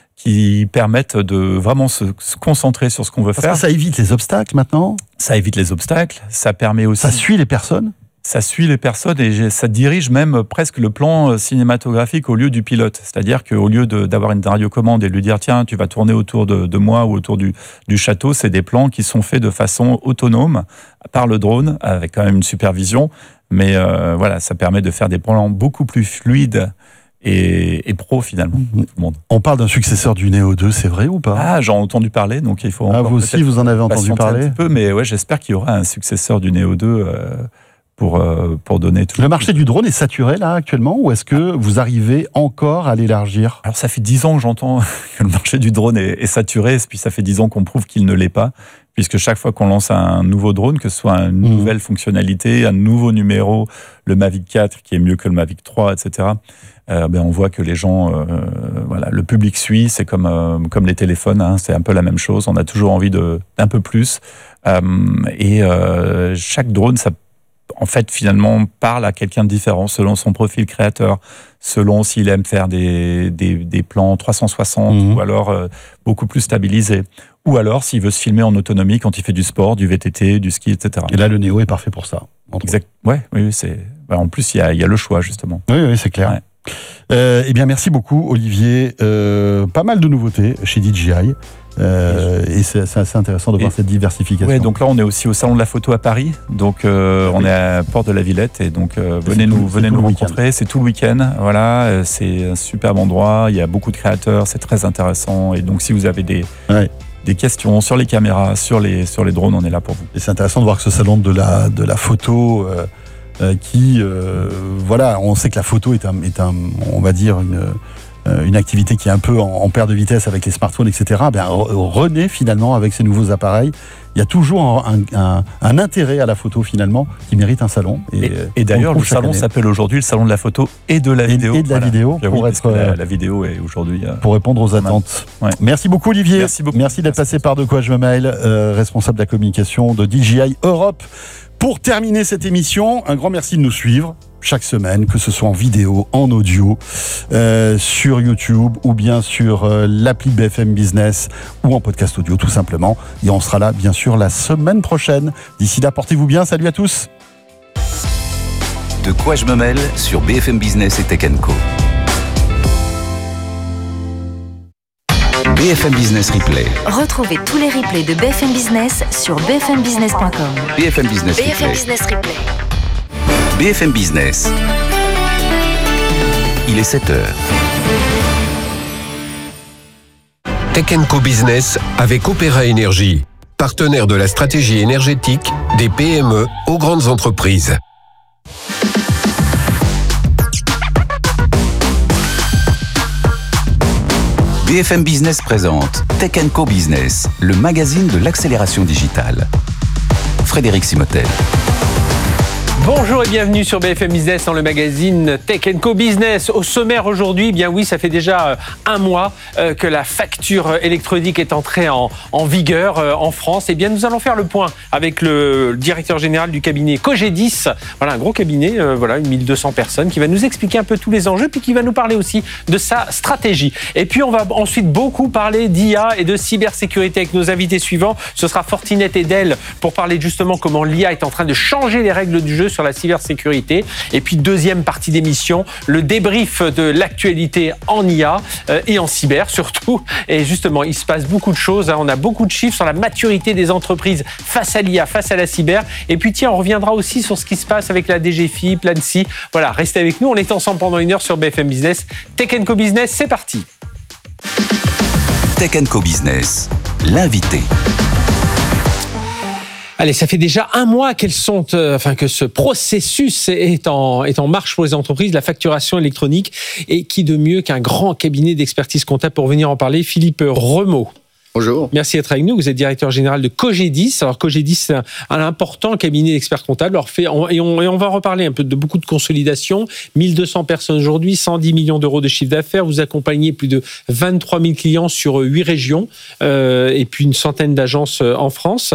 qui permettent de vraiment se, se concentrer sur ce qu'on veut Parce faire. que ça évite les obstacles maintenant, Ça évite les obstacles, ça permet aussi... ça suit les personnes. Ça suit les personnes et j'ai- ça dirige même presque le plan euh, cinématographique au lieu du pilote. C'est-à-dire qu'au lieu de- d'avoir une radiocommande et de lui dire tiens, tu vas tourner autour de, de moi ou autour du, du château, c'est des plans qui sont faits de façon autonome par le drone, avec quand même une supervision. Mais euh, voilà, ça permet de faire des plans beaucoup plus fluides et, et pro finalement. Mhm. Tout le monde. On parle d'un successeur du Neo deux, c'est vrai ou pas? Ah, j'en ai entendu parler, donc il faut Ah, encore vous aussi, peut-être vous en avez entendu patienter un parler? petit peu, mais ouais, j'espère qu'il y aura un successeur du Neo deux euh, pour, euh, pour donner tout. Le marché du drone est saturé là actuellement ou est-ce que vous arrivez encore à l'élargir? Alors ça fait dix ans que j'entends que le marché du drone est, est saturé, et puis ça fait dix ans qu'on prouve qu'il ne l'est pas, puisque chaque fois qu'on lance un nouveau drone, que ce soit une Mmh. nouvelle fonctionnalité, un nouveau numéro, le Mavic quatre qui est mieux que le Mavic trois, et cetera, euh, ben on voit que les gens, euh, voilà, le public suit, c'est comme, euh, comme les téléphones, hein, c'est un peu la même chose, on a toujours envie de, d'un peu plus, euh, et euh, chaque drone, ça en fait, finalement, parle à quelqu'un de différent selon son profil créateur, selon s'il aime faire des, des, des plans trois cent soixante Mhm. ou alors euh, beaucoup plus stabilisés. Ou alors s'il veut se filmer en autonomie quand il fait du sport, du V T T, du ski, et cetera. Et là, le Neo est parfait pour ça. entre Exact. Ouais, oui, oui, c'est. bah, en plus, il y a, il y a le choix justement. Oui, oui, c'est clair. Ouais. Euh, eh bien, merci beaucoup, Olivier. Euh, pas mal de nouveautés chez D J I. Euh, et c'est c'est assez intéressant de voir Et- cette diversification. Ouais, donc là, on est aussi au salon de la photo à Paris. Donc, euh, Ah on oui. est à Porte de la Villette et donc euh, c'est venez tout- nous, c'est venez tout nous le week-end. rencontrer. C'est tout le week-end. Voilà, euh, c'est un superbe endroit. Il y a beaucoup de créateurs. C'est très intéressant. Et donc, si vous avez des Ouais. des questions sur les caméras, sur les sur les drones, on est là pour vous. Et c'est intéressant de voir que ce salon de la, de la photo, euh, euh, qui, euh, voilà, on sait que la photo est un, est un on va dire, une, euh, une activité qui est un peu en, en perte de vitesse avec les smartphones, et cetera. Ben, re- renaît finalement avec ces nouveaux appareils. Il y a toujours un, un, un intérêt à la photo finalement qui mérite un salon. Et, Et, euh, et d'ailleurs, on le trouve chaque salon année. s'appelle aujourd'hui le salon de la photo et de la Et- vidéo. et de la vidéo, Ah oui, pour parce être, que euh, la, la vidéo est aujourd'hui. euh, pour répondre aux attentes. Ouais. Merci beaucoup Olivier. Merci beaucoup. Merci d'être Merci. passé par De Quoi Je Me Mail, euh, responsable de la communication de D J I Europe. Pour terminer cette émission, un grand merci de nous suivre chaque semaine, que ce soit en vidéo, en audio, euh, sur YouTube ou bien sur euh, l'appli B F M Business ou en podcast audio tout simplement. Et on sera là bien sûr la semaine prochaine. D'ici là, portez-vous bien. Salut à tous. De Quoi Je Me Mêle sur B F M Business et Tech and Co. B F M Business Replay. Retrouvez tous les replays de B F M Business sur b f m business point com. B F M Business B F M Replay. Business Replay. B F M Business. Il est sept heures. Tech and Co Business avec Opéra Énergie, partenaire de la stratégie énergétique des P M E aux grandes entreprises. B F M Business présente Tech and Co Business, le magazine de l'accélération digitale. Frédéric Simotel. Bonjour et bienvenue sur B F M Business dans le magazine Tech and Co Business. Au sommaire aujourd'hui, bien oui, ça fait déjà un mois que la facture électronique est entrée en, en vigueur en France. Et bien nous allons faire le point avec le directeur général du cabinet Cogedis. Voilà, un gros cabinet, euh, voilà, mille deux cents personnes, qui va nous expliquer un peu tous les enjeux, puis qui va nous parler aussi de sa stratégie. Et puis on va ensuite beaucoup parler d'I A et de cybersécurité avec nos invités suivants. Ce sera Fortinet et Dell pour parler justement comment l'I A est en train de changer les règles du jeu sur la cybersécurité. Et puis deuxième partie d'émission, le débrief de l'actualité en I A euh, et en cyber surtout. Et justement, il se passe beaucoup de choses. Hein. On a beaucoup de chiffres sur la maturité des entreprises face à l'I A, face à la cyber. Et puis tiens, on reviendra aussi sur ce qui se passe avec la D G F I, l'A N S I. Voilà, restez avec nous. On est ensemble pendant une heure sur B F M Business. Tech and Co Business, c'est parti. Tech and Co Business, l'invité. Allez, ça fait déjà un mois qu'elles sont, euh, enfin que ce processus est en est en marche pour les entreprises, la facturation électronique, et qui de mieux qu'un grand cabinet d'expertise comptable pour venir en parler, Philippe Remeau. Bonjour. Merci d'être avec nous. Vous êtes directeur général de Cogedis. Alors Cogedis, c'est un, un important cabinet d'experts comptables. Alors fait, on, et, on, et on va reparler un peu de beaucoup de consolidation. mille deux cents personnes aujourd'hui, cent dix millions d'euros de chiffre d'affaires. Vous accompagnez plus de vingt-trois mille clients sur huit régions euh, et puis une centaine d'agences en France.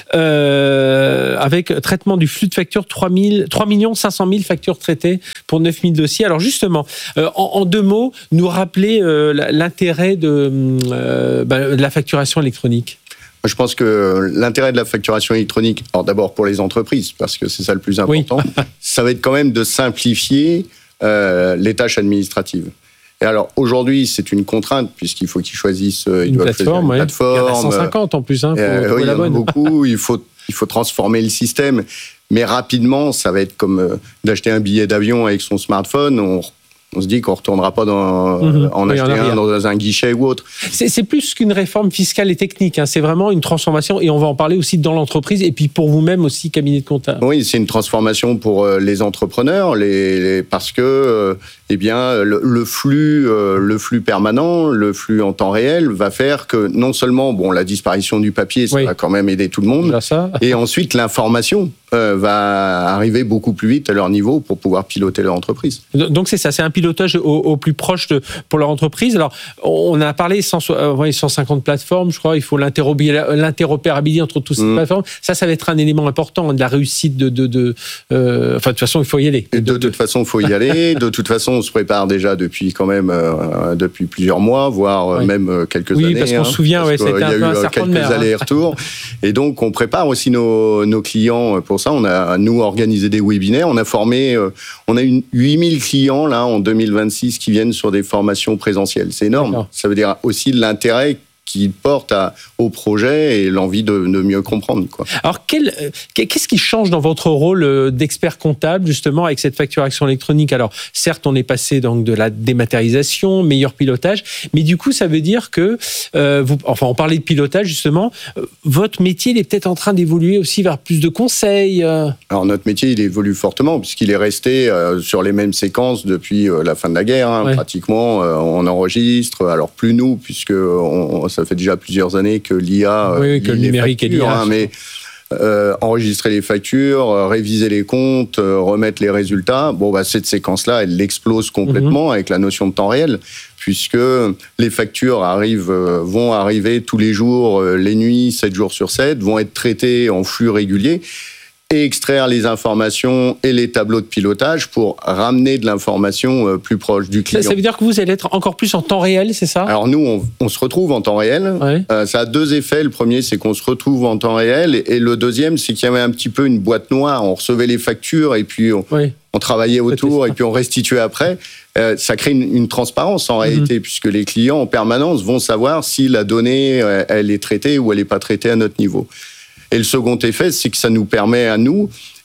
Euh, avec traitement du flux de factures, trois millions cinq cent mille factures traitées pour neuf mille dossiers. Alors justement, euh, en, en deux mots, nous rappeler euh, l'intérêt de, euh, bah, de la facture électronique. Je pense que l'intérêt de la facturation électronique, alors d'abord pour les entreprises, parce que c'est ça le plus important, oui. Ça va être quand même de simplifier euh, les tâches administratives. Et alors aujourd'hui, c'est une contrainte puisqu'il faut qu'ils choisissent une, une plateforme. Une ouais. plateforme. Il y en a cent cinquante en plus. Hein, faut euh, oui, il y en bonne. a beaucoup. il faut il faut transformer le système, mais rapidement, ça va être comme euh, d'acheter un billet d'avion avec son smartphone. On On se dit qu'on ne retournera pas dans, mmh, en oui, acheter un dans un guichet ou autre. C'est, c'est plus qu'une réforme fiscale et technique. Hein. C'est vraiment une transformation, et on va en parler aussi dans l'entreprise, et puis pour vous-même aussi, cabinet de comptable. Oui, c'est une transformation pour les entrepreneurs, les, les, parce que euh, eh bien, le, le, flux, euh, le flux permanent, le flux en temps réel va faire que non seulement bon, la disparition du papier, ça oui. va quand même aider tout le monde, ça. Et ensuite l'information euh, va arriver beaucoup plus vite à leur niveau pour pouvoir piloter leur entreprise. Donc c'est ça, c'est un pilotage au, au plus proche de, pour leur entreprise. Alors on a parlé cent, euh, cent cinquante plateformes, je crois, il faut l'interopérabilité entre toutes ces mmh. plateformes. Ça, ça va être un élément important de la réussite de... de, de euh, enfin, de toute façon, il faut y aller. De, de, de toute façon, il faut y aller. De toute façon, on se prépare déjà depuis quand même euh, depuis plusieurs mois, voire oui. même euh, quelques oui, années. Oui, parce qu'on hein, se souvient, ouais, c'était un peu un serpent de mer. Il y a eu quelques allers-retours. Et donc, on prépare aussi nos, nos clients pour ça. On a, nous, organisé des webinaires. On a formé, euh, on a eu huit mille clients là en deux mille vingt-six qui viennent sur des formations présentielles. C'est énorme. D'accord. Ça veut dire aussi l'intérêt qui porte à, au projet et l'envie de, de mieux comprendre. Quoi. Alors, quel, qu'est-ce qui change dans votre rôle d'expert comptable, justement, avec cette facturation électronique? Alors, certes, on est passé donc de la dématérialisation, meilleur pilotage, mais du coup, ça veut dire que, euh, vous, enfin, on parlait de pilotage, justement, euh, votre métier, il est peut-être en train d'évoluer aussi vers plus de conseils. Euh... Alors, notre métier, il évolue fortement, puisqu'il est resté euh, sur les mêmes séquences depuis euh, la fin de la guerre, hein, ouais. pratiquement. Euh, on enregistre, alors plus nous, puisque on, ça fait déjà plusieurs années que l'I A, oui, que le numérique factures, et l'I A, hein, mais euh, enregistrer les factures, euh, réviser les comptes, euh, remettre les résultats. Bon, bah cette séquence-là, elle explose complètement mm-hmm. avec la notion de temps réel, puisque les factures arrivent, euh, vont arriver tous les jours, euh, les nuits, sept jours sur sept, vont être traitées en flux régulier. Et extraire les informations et les tableaux de pilotage pour ramener de l'information plus proche du client. Ça, ça veut dire que vous allez être encore plus en temps réel, c'est ça? Alors nous, on, on se retrouve en temps réel. Ouais. Euh, ça a deux effets. Le premier, c'est qu'on se retrouve en temps réel. Et, et le deuxième, c'est qu'il y avait un petit peu une boîte noire. On recevait les factures et puis on, ouais. on travaillait autour et puis on restituait après. Euh, ça crée une, une transparence en réalité, mmh. puisque les clients en permanence vont savoir si la donnée, elle est traitée ou elle n'est pas traitée à notre niveau. Et le second effet, c'est que ça nous permet à nous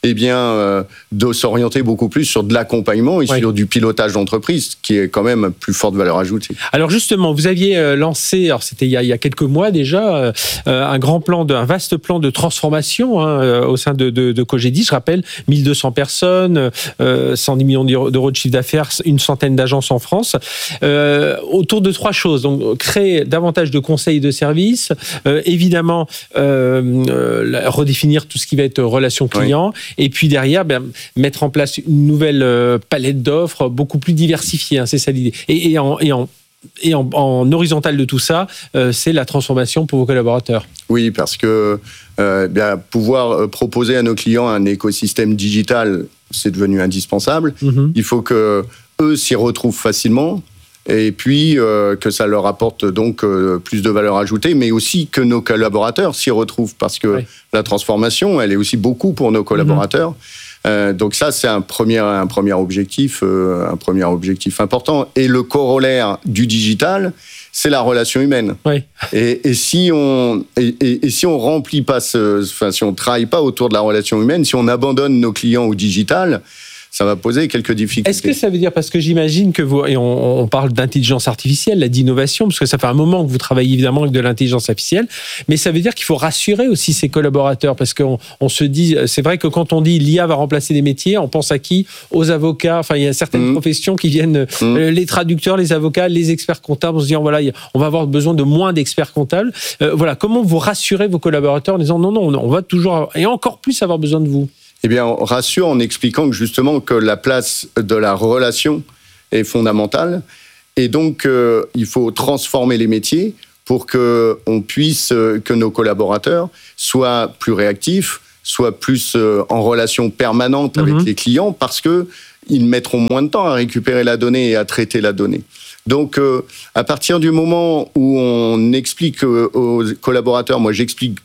eh bien, euh, de s'orienter beaucoup plus sur de l'accompagnement et ouais. sur du pilotage d'entreprise, qui est quand même plus forte valeur ajoutée. Alors justement, vous aviez lancé, alors c'était il y a, il y a quelques mois déjà, euh, un grand plan, de, un vaste plan de transformation hein, au sein de, de, de Cogedis. Je rappelle, mille deux cents personnes, euh, cent dix millions d'euros de chiffre d'affaires, une centaine d'agences en France, euh, autour de trois choses. Donc, créer davantage de conseils et de services, euh, évidemment, euh, euh, redéfinir tout ce qui va être relation client, oui. et puis derrière, ben, mettre en place une nouvelle euh, palette d'offres beaucoup plus diversifiée. Hein, c'est ça l'idée. Et, et en, et en Et en, en horizontal de tout ça, euh, c'est la transformation pour vos collaborateurs. Oui, parce que euh, bien, pouvoir proposer à nos clients un écosystème digital, c'est devenu indispensable. Mm-hmm. Il faut que eux s'y retrouvent facilement. Et puis euh, que ça leur apporte donc euh, plus de valeur ajoutée, mais aussi que nos collaborateurs s'y retrouvent, parce que oui. la transformation, elle est aussi beaucoup pour nos collaborateurs. Mm-hmm. Euh, donc ça, c'est un premier, un premier objectif, euh, un premier objectif important. Et le corollaire du digital, c'est la relation humaine. Oui. Et, et si on et, et, et si on remplit pas ce, enfin si on travaille pas autour de la relation humaine, si on abandonne nos clients au digital, ça va poser quelques difficultés. Est-ce que ça veut dire, parce que j'imagine que vous, et on, on parle d'intelligence artificielle, là, d'innovation, parce que ça fait un moment que vous travaillez évidemment avec de l'intelligence artificielle, mais ça veut dire qu'il faut rassurer aussi ses collaborateurs, parce qu'on on se dit, c'est vrai que quand on dit l'I A va remplacer des métiers, on pense à qui? Aux avocats, enfin il y a certaines mmh. professions qui viennent, mmh. euh, les traducteurs, les avocats, les experts comptables, on se dit, voilà, on va avoir besoin de moins d'experts comptables. Euh, voilà, comment vous rassurez vos collaborateurs en disant non, non, on va toujours, avoir, et encore plus avoir besoin de vous? Eh bien, on rassure en expliquant que justement que la place de la relation est fondamentale, et donc euh, il faut transformer les métiers pour que on puisse, euh, que nos collaborateurs soient plus réactifs, soient plus euh, en relation permanente avec mmh. les clients, parce que ils mettront moins de temps à récupérer la donnée et à traiter la donnée. Donc, euh, à partir du moment où on explique euh, aux collaborateurs, moi j'explique